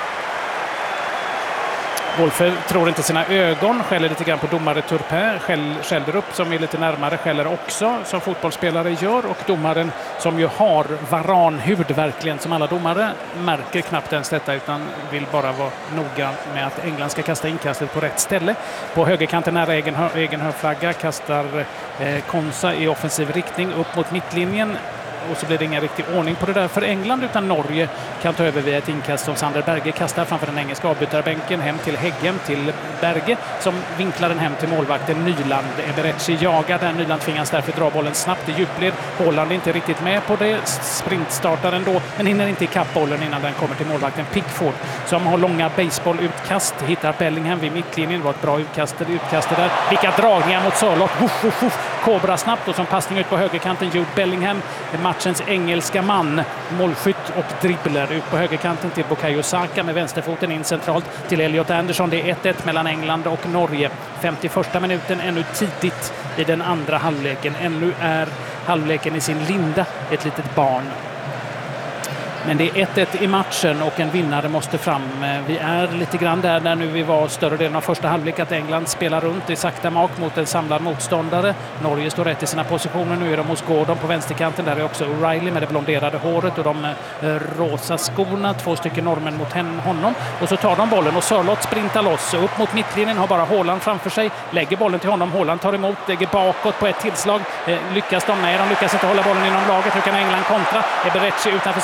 Wolfe tror inte sina ögon, skäller lite grann på domare Turpin, skäll, skäller upp som är lite närmare, skäller också som fotbollsspelare gör, och domaren som ju har varanhud verkligen som alla domare märker knappt ens detta, utan vill bara vara noga med att England ska kasta inkastet på rätt ställe. På högerkanten nära egen, egen hörflagga kastar eh, Konsa i offensiv riktning upp mot mittlinjen. Och så blir det ingen riktig ordning på det där för England, utan Norge kan ta över via ett inkast som Sander Berge kastar framför den engelska avbytarbänken hem till Heggem, till Berge som vinklar den hem till målvakten Nyland. Eberechi jagar där, Nyland tvingas därför dra bollen snabbt i djupled. Håland är inte riktigt med på det, sprintstartar ändå, men hinner inte ikapp bollen innan den kommer till målvakten Pickford som har långa basebollutkast, hittar Bellingham vid mittlinjen. Det var ett bra utkast, utkast där. Vilka dragningar mot Sörlott, wuff, wuff, wuff. Kobra snabbt och som passning ut på högerkanten Jude Bellingham, matchens engelska man, målskytt och dribbler ut på högerkanten till Bukayo Saka med vänsterfoten in centralt till Elliot Anderson. Det är ett ett mellan England och Norge. femtioförsta minuten, ännu tidigt i den andra halvleken. Ännu är halvleken i sin linda ett litet barn. Men det är ett ett i matchen och en vinnare måste fram. Vi är lite grann där när nu vi var större delen av första halvlek, att England spelar runt i sakta mak mot en samlad motståndare. Norge står rätt i sina positioner. Nu är de hos Gordon på vänsterkanten. Där är också O'Reilly med det blonderade håret och de rosa skorna. Två stycken norrmän mot honom. Och så tar de bollen och Sörlott sprintar loss. Upp mot mittlinjen har bara Håland framför sig. Lägger bollen till honom. Håland tar emot, lägger bakåt på ett tillslag. Lyckas de? Nej, de lyckas inte hålla bollen inom laget. Nu kan England kontra. Eberechi utanför straffområdet.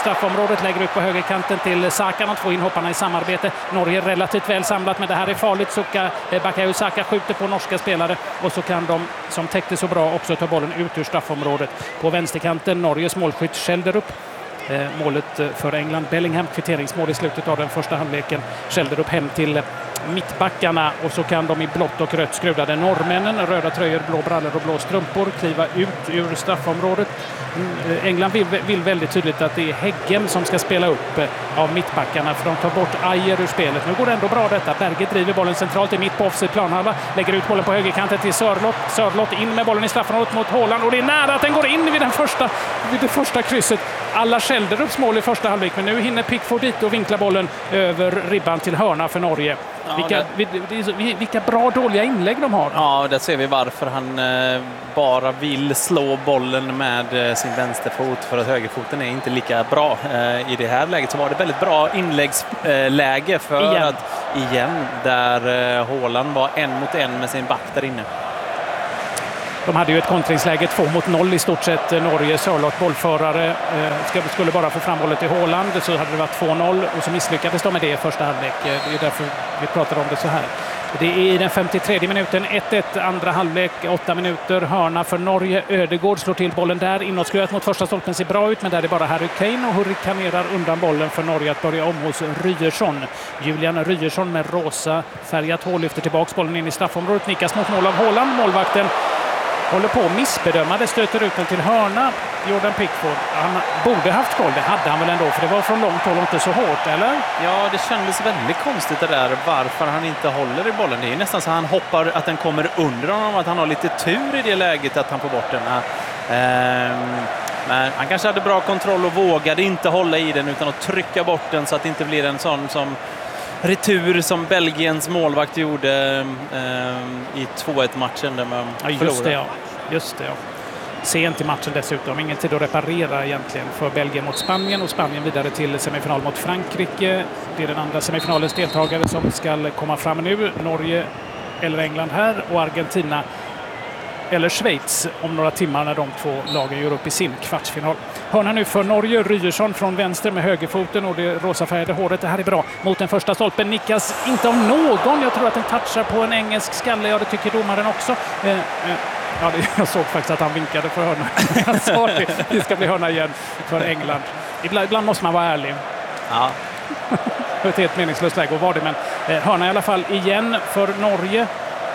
straffområdet, lägger ut på högerkanten till Saka, de två inhopparna i samarbete. Norge relativt väl samlat, men det här är farligt. Suka, eh, Bakayo Saka skjuter på norska spelare och så kan de som täckte så bra också ta bollen ut ur straffområdet. På vänsterkanten Norges målskytt Schjelderup. Eh, målet för England, Bellingham, kvitteringsmål i slutet av den första halvleken. Schjelderup hem till mittbackarna och så kan de i blått och rött skruvade norrmännen, röda tröjor, blå brallor och blå strumpor kliva ut ur straffområdet. England vill, vill väldigt tydligt att det är Heggem som ska spela upp av mittbackarna för de tar bort Ajer ur spelet. Nu går det ändå bra detta. Berge driver bollen centralt i mitt på offside planhalva, lägger ut bollen på högerkanten till Sörlott. Sörlott in med bollen i straffområdet mot Haaland och det är nära att den går in vid, den första, vid det första krysset. Alla Schjelderups mål i första halvlek, men nu hinner Pickford dit och vinkla bollen över ribban till hörna för Norge. Ja, vilka, det... vilka bra dåliga inlägg de har. Ja, där ser vi varför han eh, bara vill slå bollen med eh, sin vänsterfot, för att högerfoten är inte lika bra. Eh, I det här läget så var det väldigt bra inläggsläge eh, för igen. att igen, där eh, Haaland var en mot en med sin back där inne. De hade ju ett kontringsläge två mot noll i stort sett. Norge, Sörlott, bollförare, eh, skulle bara få fram bollen till Haaland, så hade det varit två noll och så misslyckades de med det i första halvlek. Det är därför vi pratar om det så här. Det är i den femtiotredje minuten, ett ett, andra halvlek, åtta minuter, hörna för Norge. Ödegård slår till bollen där, inåtskruvat mot första stolpen, ser bra ut, men där är det bara Harry Kane och hurrikanerar undan bollen för Norge att börja om hos Ryerson. Julian Ryerson med rosa färgat hål lyfter tillbaks bollen in i straffområdet, nickas mot mål av Haaland, målvakten håller på att missbedöma det, stöter ut den till hörna. Jordan Pickford, han borde haft koll, det hade han väl ändå, för det var från långt håll och inte så hårt, eller? Ja, det kändes väldigt konstigt det där, varför han inte håller i bollen. Det är nästan så han hoppar, att den kommer under honom, att han har lite tur i det läget att han får bort den. Ehm, men han kanske hade bra kontroll och vågade inte hålla i den utan att trycka bort den så att det inte blir en sån som retur som Belgiens målvakt gjorde eh, i två ett-matchen där man ja, just det, ja. Just det, ja. Sent i matchen dessutom. Ingen tid att reparera egentligen för Belgien mot Spanien och Spanien vidare till semifinal mot Frankrike. Det är den andra semifinalens deltagare som ska komma fram nu. Norge eller England här och Argentina eller Schweiz om några timmar när de två lagen gör upp i sin kvartsfinal. Hörna nu för Norge, Ryerson från vänster med högerfoten och det rosafärgade håret. Det här är bra. Mot den första stolpen nickas inte av någon. Jag tror att den touchar på en engelsk skalle. Ja, det tycker domaren också. Eh, eh, ja, det, jag såg faktiskt att han vinkade för hörna. Jag sa det. Det ska bli hörna igen för England. Ibland, ibland måste man vara ärlig. Ja. Det är ett helt meningslöst läge att vara det, men eh, hörna i alla fall igen för Norge.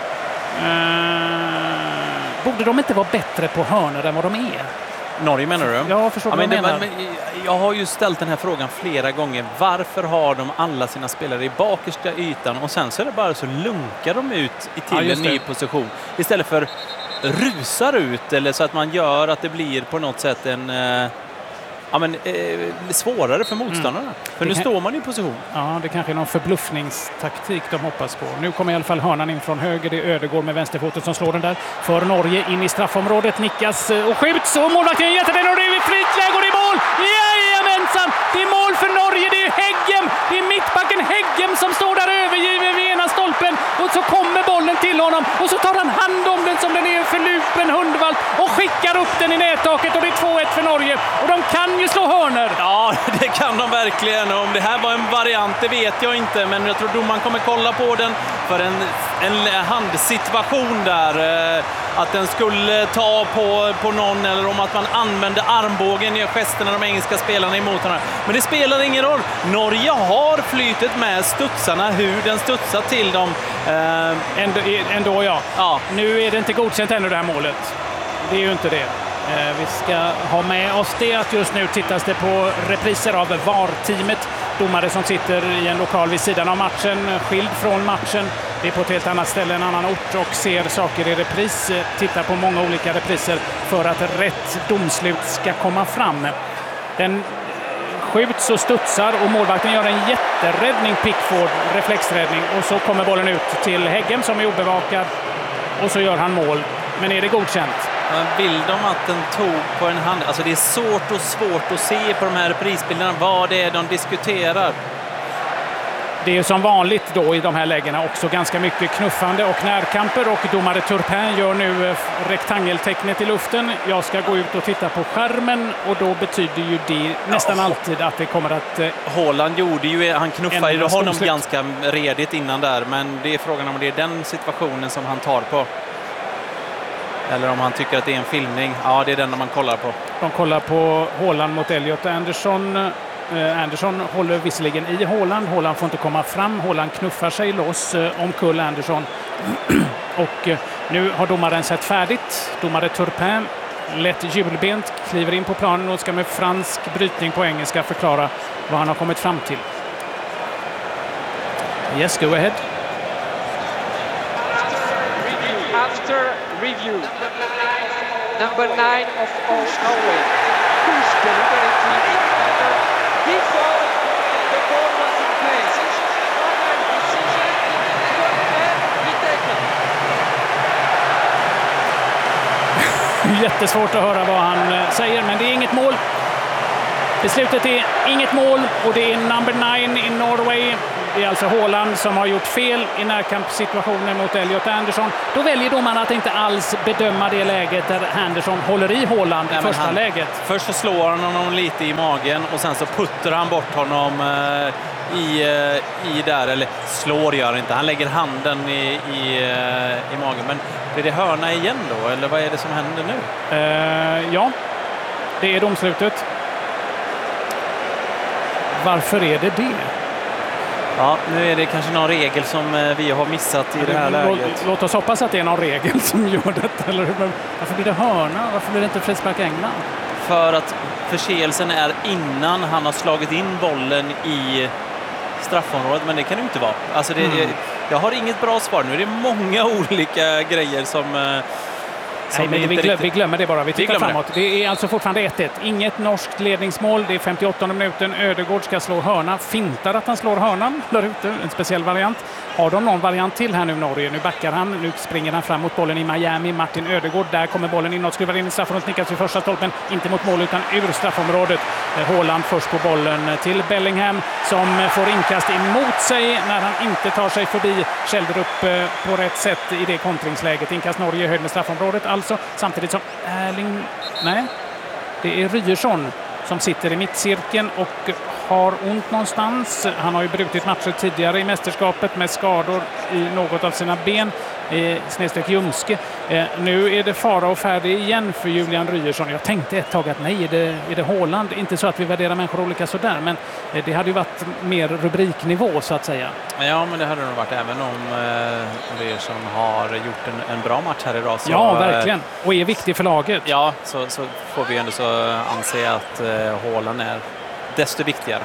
Eh, Borde de inte vara bättre på hörnor än vad de är? Norge menar du? Ja, förstår ja, men det, men, jag har ju ställt den här frågan flera gånger. Varför har de alla sina spelare i bakersta ytan och sen så är det bara så lunkar de ut till ja, en ny position istället för rusar ut, eller så att man gör att det blir på något sätt en ja, men, eh, svårare för motståndarna. Mm. För det nu kan... står man i position. Ja, det kanske är någon förbluffningstaktik de hoppas på. Nu kommer i alla fall hörnan in från höger. Det är Ödegård med vänsterfoten som slår den där. För Norge in i straffområdet. Nickas och skjuts. Och målvakten jätte den och det är fritt läge och det är mål! Jajamensan! Det är mål för Norge. Det är Heggem. Det är mittbacken Heggem som står där övergiven vid ena stolpen. Och så kommer bollen till honom. Och så tar han hand om den som den är för lupen hundvalp och skickar upp den i nättaket. Och det är två ett för Norge. Och de kan ju slå hörner. Ja, det kan de verkligen. Om det här var en variant, det vet jag inte. Men jag tror domaren kommer kolla på den för en, en handsituation där. Att den skulle ta på, på någon, eller om att man använde armbågen i gesterna de engelska spelarna emot honom. Men det spelar ingen roll. Norge har flytet med studsarna, hur den studsar till dem. Eh, ändå, ändå ja. ja. Nu är det inte godkänt ännu det här målet. Det är ju inte det. Vi ska ha med oss det att just nu tittas det på repriser av V A R-teamet. Domare som sitter i en lokal vid sidan av matchen, skild från matchen. Det är på ett helt annat ställe, en annan ort, och ser saker i repris. Tittar på många olika repriser för att rätt domslut ska komma fram. Den skjuts och studsar och målvakten gör en jätteräddning, Pickford, reflexräddning. Och så kommer bollen ut till Heggem som är obevakad och så gör han mål. Men är det godkänt? Vill de att den tog på en hand? Alltså det är svårt och svårt att se på de här prisbilderna vad det är de diskuterar. Det är som vanligt då i de här lägena också ganska mycket knuffande och närkamper, och domare Turpin gör nu rektangeltecknet i luften. Jag ska gå ut och titta på skärmen, och då betyder ju det nästan alltid att det kommer att... Haaland gjorde ju, han knuffade ju honom ganska redigt innan där, men det är frågan om det är den situationen som han tar på. Eller om han tycker att det är en filmning. Ja, det är den man kollar på. De kollar på Haaland mot Elliot Anderson. Eh, Anderson håller visserligen i Haaland. Haaland får inte komma fram. Haaland knuffar sig loss eh, omkull Anderson. och eh, nu har domaren sett färdigt. Domare Turpin, lätt julbent, kliver in på planen och ska med fransk brytning på engelska förklara vad han har kommit fram till. Yes, go ahead. After review, number nine of Norway, pushed deliberately in under before the ball was in place. Decision could have been taken. Jättesvårt att höra vad han säger, men det är inget mål. Beslutet är inget mål, och det är number nine i Norway. Det är alltså Haaland som har gjort fel i närkampssituationen mot Elliot Anderson. Då väljer domaren att inte alls bedöma det läget där Anderson håller i Haaland i första han, läget. Först så slår han honom lite i magen, och sen så puttar han bort honom eh, i, eh, i där, eller slår gör inte. Han lägger handen i, i, eh, i magen. Men blir det hörna igen då, eller vad är det som händer nu? Eh, ja, det är domslutet. Varför är det det? Ja, nu är det kanske någon regel som vi har missat i det här läget. Låt oss hoppas att det är någon regel som gör detta. Eller hur? Varför blir det hörna? Varför blir det inte frispark England? För att förseelsen är innan han har slagit in bollen i straffområdet, men det kan det inte vara. Alltså det, mm. jag har inget bra svar. Nu är det många olika grejer som... Nej, men vi, glöm, riktigt... vi glömmer det bara. Vi tittar vi framåt. Det. det är alltså fortfarande ett ett. Inget norskt ledningsmål. Det är femtioåttonde minuten. Ödegård ska slå hörna. Fintar att han slår hörnan där ute. En speciell variant. Har de någon variant till här nu, Norge? Nu backar han. Nu springer han fram mot bollen i Miami. Martin Ödegård. Där kommer bollen inåt. Skruvar in i straffområdet. Nickas vid första stolpen. Inte mot mål utan ur straffområdet. Haaland först på bollen till Bellingham som får inkast emot sig när han inte tar sig förbi Kjelderup på rätt sätt i det kontringsläget. Inkast Norge höjd med straffområdet. Alltså, samtidigt som Erling... Nej, det är Ryerson som sitter i mittcirkeln och har ont någonstans. Han har ju brutit matcher tidigare i mästerskapet med skador i något av sina ben. Eh, snedstreck ljumske. Eh, nu är det fara och färdig igen för Julian Ryerson. Jag tänkte ett tag att nej, är det, är det Haaland? Inte så att vi värderar människor olika sådär, men eh, det hade ju varit mer rubriknivå så att säga. Ja, men det hade det nog varit även om eh, Ryerson har gjort en, en bra match här idag. Så, ja, verkligen. Och är viktig för laget. Ja, så, så får vi ändå så anse att eh, Haaland är desto viktigare.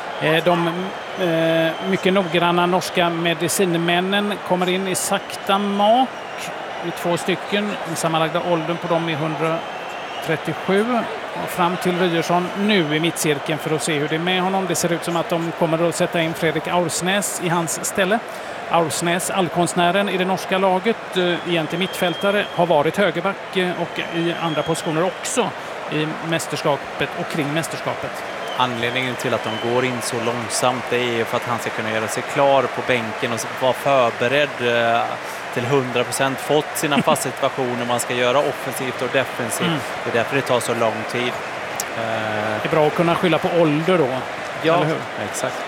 De eh, mycket noggranna norska medicinmännen kommer in i sakta mak. I två stycken. Den sammanlagda åldern på dem är hundratrettiosju. Och fram till Ryerson nu i mittcirkeln för att se hur det är med honom. Det ser ut som att de kommer att sätta in Fredrik Aursnäs i hans ställe. Aursnäs, allkonstnären i det norska laget, egentligen mittfältare, har varit högerback och i andra positioner också i mästerskapet och kring mästerskapet. Anledningen till att de går in så långsamt det är för att han ska kunna göra sig klar på bänken och vara förberedd till hundra procent, fått sina fast situationer man ska göra offensivt och defensivt. Mm. Det är därför det tar så lång tid. Det är bra att kunna skylla på ålder då. Ja, eller hur? Exakt.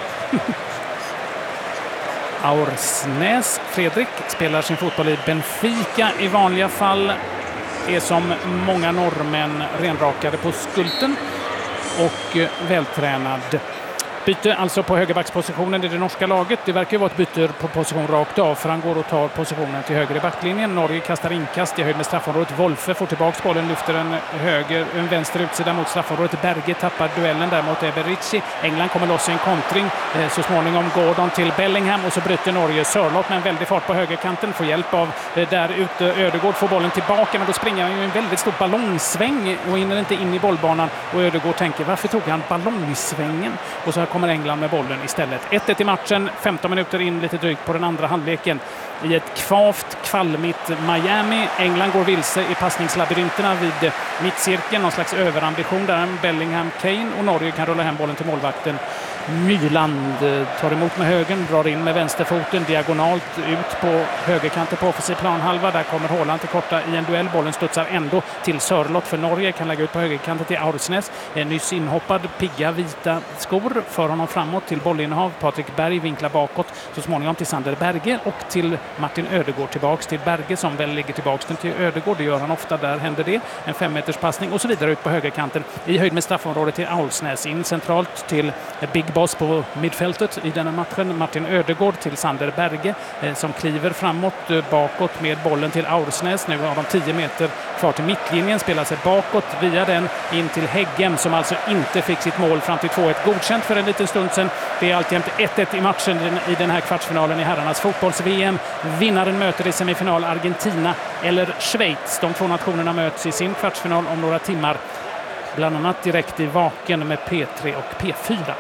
Aursnäs, Fredrik, spelar sin fotboll i Benfica i vanliga fall. Är som många norrmän renrakade på skulten och vältränad. Byte alltså på högerbackspositionen i det norska laget. Det verkar ju vara ett byte på position rakt av, för han går och tar positionen till höger i backlinjen. Norge kastar inkast i höjd med straffområdet. Wolfe får tillbaka bollen, lyfter en höger, en vänster utsida mot straffområdet. Berge tappar duellen där mot Eberici. England kommer loss i en kontring. Så småningom Gordon till Bellingham och så bryter Norge. Sörlott med en väldig fart på högerkanten får hjälp av där ute. Ödegård får bollen tillbaka, men då springer han ju en väldigt stor ballongsväng och hinner inte in i bollbanan. Och Ödegård tänker, varför tog han ballongsvängen? Och så här kommer England med bollen istället. ett ett i matchen, femton minuter in lite drygt på den andra halvleken. I ett kvavt, kvalmigt Miami. England går vilse i passningslabyrinterna vid mittcirkeln. Någon slags överambition där. Bellingham, Kane och Norge kan rulla hem bollen till målvakten Myland tar emot med högen, drar in med vänsterfoten diagonalt ut på högerkanten på offensiv planhalva. Där kommer Haaland till korta i en duell. Bollen studsar ändå till Sörloth för Norge. Kan lägga ut på högerkanten till Aursnes. En nyss inhoppad, pigga, vita skor för honom framåt till bollinnehav. Patrik Berg vinklar bakåt så småningom till Sander Berge och till Martin Ödegård. Tillbaks till Berge som väl ligger tillbaks till Ödegård. Det gör han ofta, där händer det. En femmeters passning och så vidare ut på högerkanten i höjd med straffområdet till Aursnes. In centralt till Big Boss på mittfältet i denna matchen. Martin Ödegård till Sander Berge eh, som kliver framåt, eh, bakåt med bollen till Aursnes. Nu har de tio meter kvar till mittlinjen, spelar sig bakåt via den in till Häggen som alltså inte fick sitt mål fram till två ett godkänt för en liten stund sedan. Det är alltjämt ett ett i matchen i den här kvartsfinalen i herrarnas fotbolls-V M. Vinnaren möter i semifinal Argentina eller Schweiz. De två nationerna möts i sin kvartsfinal om några timmar. Bland annat direkt i Vaken med P tre och P fyra.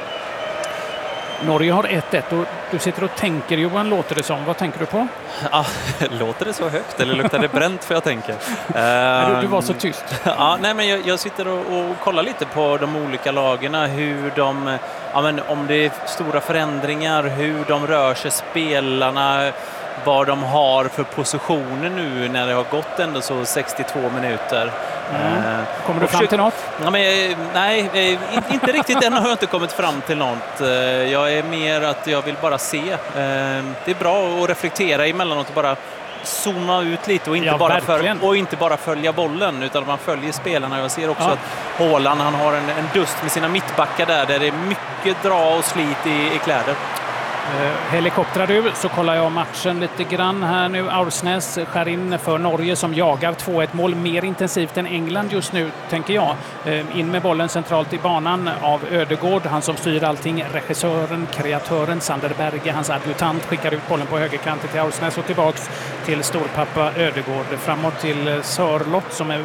Norge har ett ett och du sitter och tänker, Johan, låter det som. Vad tänker du på? Ja, låter det så högt eller luktar det bränt för jag tänker? du, du var så tyst. Ja, nej, men jag, jag sitter och, och kollar lite på de olika lagarna, hur de, ja, men om det är stora förändringar, hur de rör sig, spelarna, vad de har för positioner nu när det har gått ändå så sextiotvå minuter. Mm. Kommer du fram till något? Ja, men, nej, inte riktigt. Än har jag inte kommit fram till något. Jag är mer att jag vill bara se. Det är bra att reflektera emellanåt och bara zooma ut lite och inte, ja, bara, för, och inte bara följa bollen utan man följer spelarna. Jag ser också ja. att Haaland, han har en, en dust med sina mittbackar där, där det är mycket dra och slit i, i kläder. Eh, helikoptrar du, så kollar jag matchen lite grann här nu. Aursnes skär in för Norge som jagar två ett mål mer intensivt än England just nu, tänker jag. Eh, in med bollen centralt i banan av Ödegård, han som styr allting. Regissören, kreatören Sander Berge, hans adjutant, skickar ut bollen på högerkanten till Aursnes och tillbaks till storpappa Ödegård. Framåt till Sörloth som är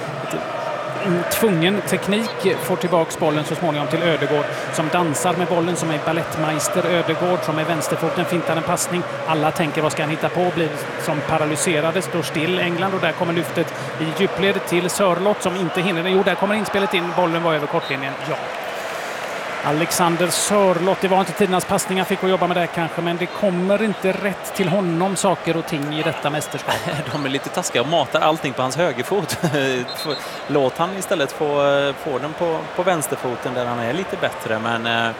tvungen teknik, får tillbaks bollen så småningom till Ödegård som dansar med bollen, som är ballettmeister. Ödegård som är vänsterfoten fintar en passning. Alla tänker vad ska han hitta på, blir som paralyserade, står still England och där kommer lyftet i djupled till Sörloth som inte hinner. Jo, där kommer inspelet in, bollen var över kortlinjen. Ja. Alexander Sörloth, det var inte tidernas passningar, fick att jobba med det kanske, men det kommer inte rätt till honom saker och ting i detta mästerskap. De är lite taskiga och matar allting på hans högerfot. Låt han istället få, få den på, på vänsterfoten där han är lite bättre, men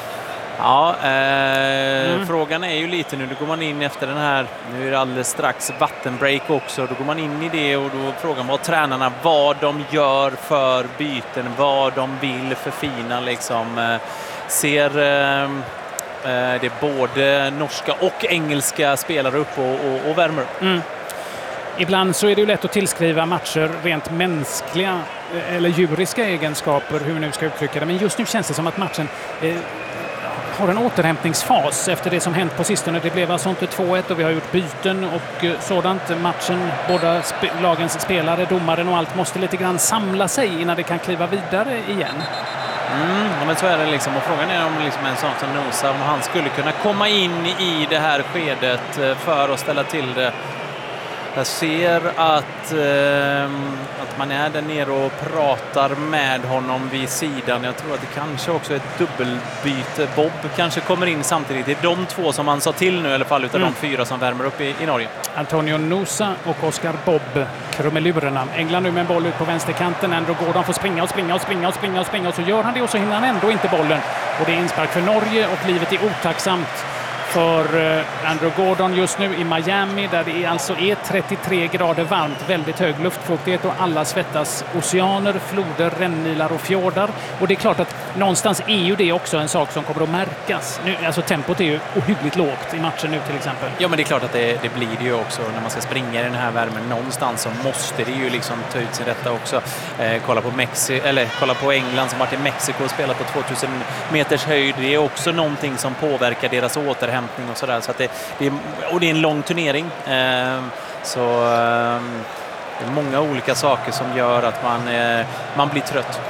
ja, eh, mm. frågan är ju lite nu, då går man in efter den här, nu är det alldeles strax vattenbreak också, då går man in i det och då frågar man tränarna vad de gör för byten, vad de vill förfina liksom. Eh, ser eh, det är både norska och engelska spelare upp och, och, och värmer upp. Mm. Ibland så är det ju lätt att tillskriva matcher rent mänskliga eller djuriska egenskaper, hur vi nu ska uttrycka det, men just nu känns det som att matchen eh, har en återhämtningsfas efter det som hänt på sistone. Det blev alltså inte två ett och vi har gjort byten och sådant. Matchen, båda sp- lagens spelare, domaren och allt måste lite grann samla sig innan det kan kliva vidare igen. Mm, ja, men så är det liksom. Och frågan är om liksom en sån som Nosa, om han skulle kunna komma in i det här skedet för att ställa till det. Jag ser att, eh, att man är där nere och pratar med honom vid sidan. Jag tror att det kanske också är ett dubbelbyte. Bob kanske kommer in samtidigt. Det är de två som man sa till nu i alla fall, utav mm. de fyra som värmer upp i, i Norge. Antonio Nosa och Oscar Bob, krumelurerna. England nu med en boll ut på vänsterkanten. Andrew Gordon får springa och springa och springa och springa och springa och så gör han det och så hinner han ändå inte bollen. Och det är inspark för Norge och livet är otacksamt för Andrew Gordon just nu i Miami, där det alltså är trettiotre grader varmt, väldigt hög luftfuktighet och alla svettas. Oceaner, floder, rännilar och fjordar. Och det är klart att någonstans är ju det också en sak som kommer att märkas. Nu, alltså tempot är ju ohyggligt lågt i matchen nu till exempel. Ja, men det är klart att det, det blir det ju också när man ska springa i den här värmen. Någonstans så måste det ju liksom ta ut sig detta också. Eh, kolla på Mexi- eller kolla på England som varit i Mexiko och spelat på tvåtusen meters höjd. Det är också någonting som påverkar deras återhämtning och sådär, så att det, det är, och det är en lång turnering, eh, så eh, det är många olika saker som gör att man, eh, man blir trött.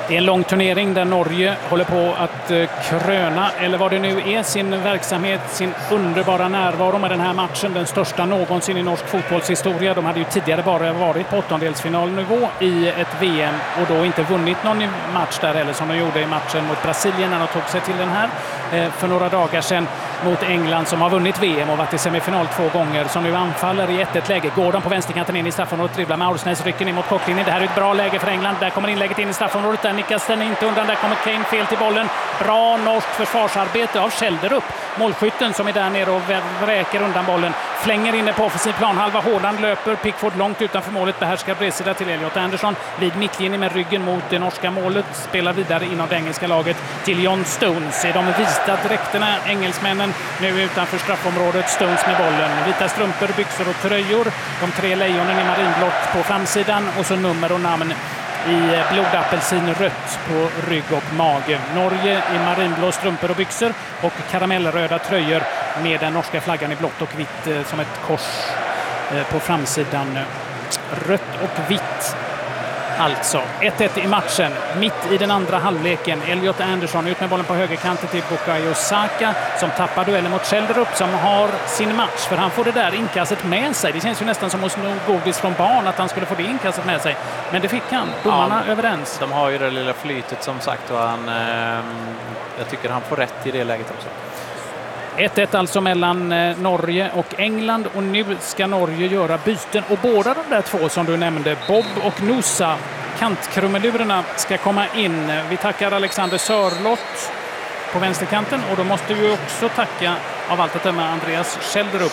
Det är en lång turnering där Norge håller på att kröna, eller vad det nu är, sin verksamhet, sin underbara närvaro med den här matchen. Den största någonsin i norsk fotbollshistoria. De hade ju tidigare bara varit på åttondelsfinalnivå i ett V M och då inte vunnit någon match där heller, som de gjorde i matchen mot Brasilien när de tog sig till den här för några dagar sedan mot England, som har vunnit V M och varit i semifinal två gånger, som nu anfaller i ett ett läge. Gordon på vänsterkanten in i straffområdet, dribblar med Aursnes, rycken in mot kocklinjen. Det här är ett bra läge för England. Där kommer inlägget in i straffområdet. Där nickas den inte undan. Där kommer Kane fel till bollen. Bra norskt försvarsarbete av Schjelderup. Målskytten som är där nere och vräker undan bollen. Flänger inne på offensiv planhalva. Håland löper. Pickford långt utanför målet. Behärskar bredsida till Elliot Anderson. Vid mittlinjen med ryggen mot det norska målet. Spelar vidare inom det engelska laget till John Stones. I de vita dräkterna, engelsmännen nu utanför straffområdet. Stones med bollen. Vita strumpor, byxor och tröjor. De tre lejonen i marinblått på framsidan. Och så nummer och namn i blodapelsin rött på rygg och mage. Norge i marinblå strumpor och byxor och karamellröda tröjor med den norska flaggan i blått och vitt som ett kors på framsidan. Rött och vitt. Alltså ett ett i matchen. Mitt i den andra halvleken. Elliot Anderson ut med bollen på högerkanten till Bukayo Saka som tappar duellen mot Schjelderup, som har sin match. För han får det där inkastet med sig. Det känns ju nästan som hos godis från barn att han skulle få det inkastet med sig. Men det fick han. Domarna ja, överens. De har ju det lilla flytet som sagt och han, eh, jag tycker han får rätt i det läget också. ett ett alltså mellan Norge och England, och nu ska Norge göra byten. Och båda de där två som du nämnde, Bob och Nusa, kantkrumelurerna, ska komma in. Vi tackar Alexander Sörloth på vänsterkanten, och då måste vi också tacka av allt att döma Andreas Schjelderup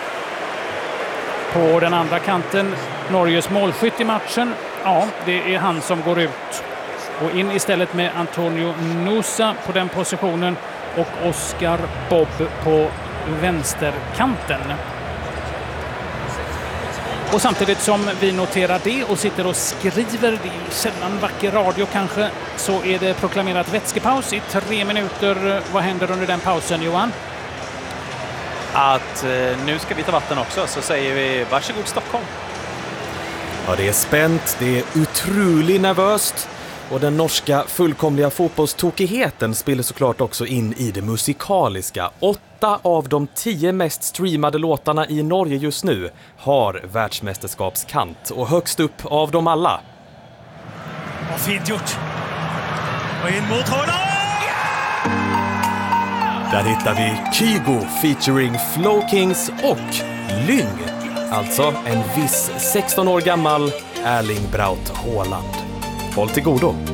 på den andra kanten. Norges målskytt i matchen, ja, det är han som går ut. Och in istället med Antonio Nusa på den positionen och Oscar Bob på vänsterkanten. Och samtidigt som vi noterar det och sitter och skriver, det är sällan vacker radio kanske, så är det proklamerat vätskepaus i tre minuter. Vad händer under den pausen, Johan? Att eh, nu ska vi ta vatten också, så säger vi varsågod Stockholm. Ja, det är spänt, det är otroligt nervöst. Och den norska fullkomliga fotbollstokigheten spelar såklart också in i det musikaliska. Åtta av de tio mest streamade låtarna i Norge just nu har världsmästerskapskant. Och högst upp av dem alla. Vad fint gjort! Och in mot Håland! Där hittar vi Kygo featuring Flow Kings och Lyng. Alltså en viss sexton år gammal Erling Braut Haaland. Håll till godo.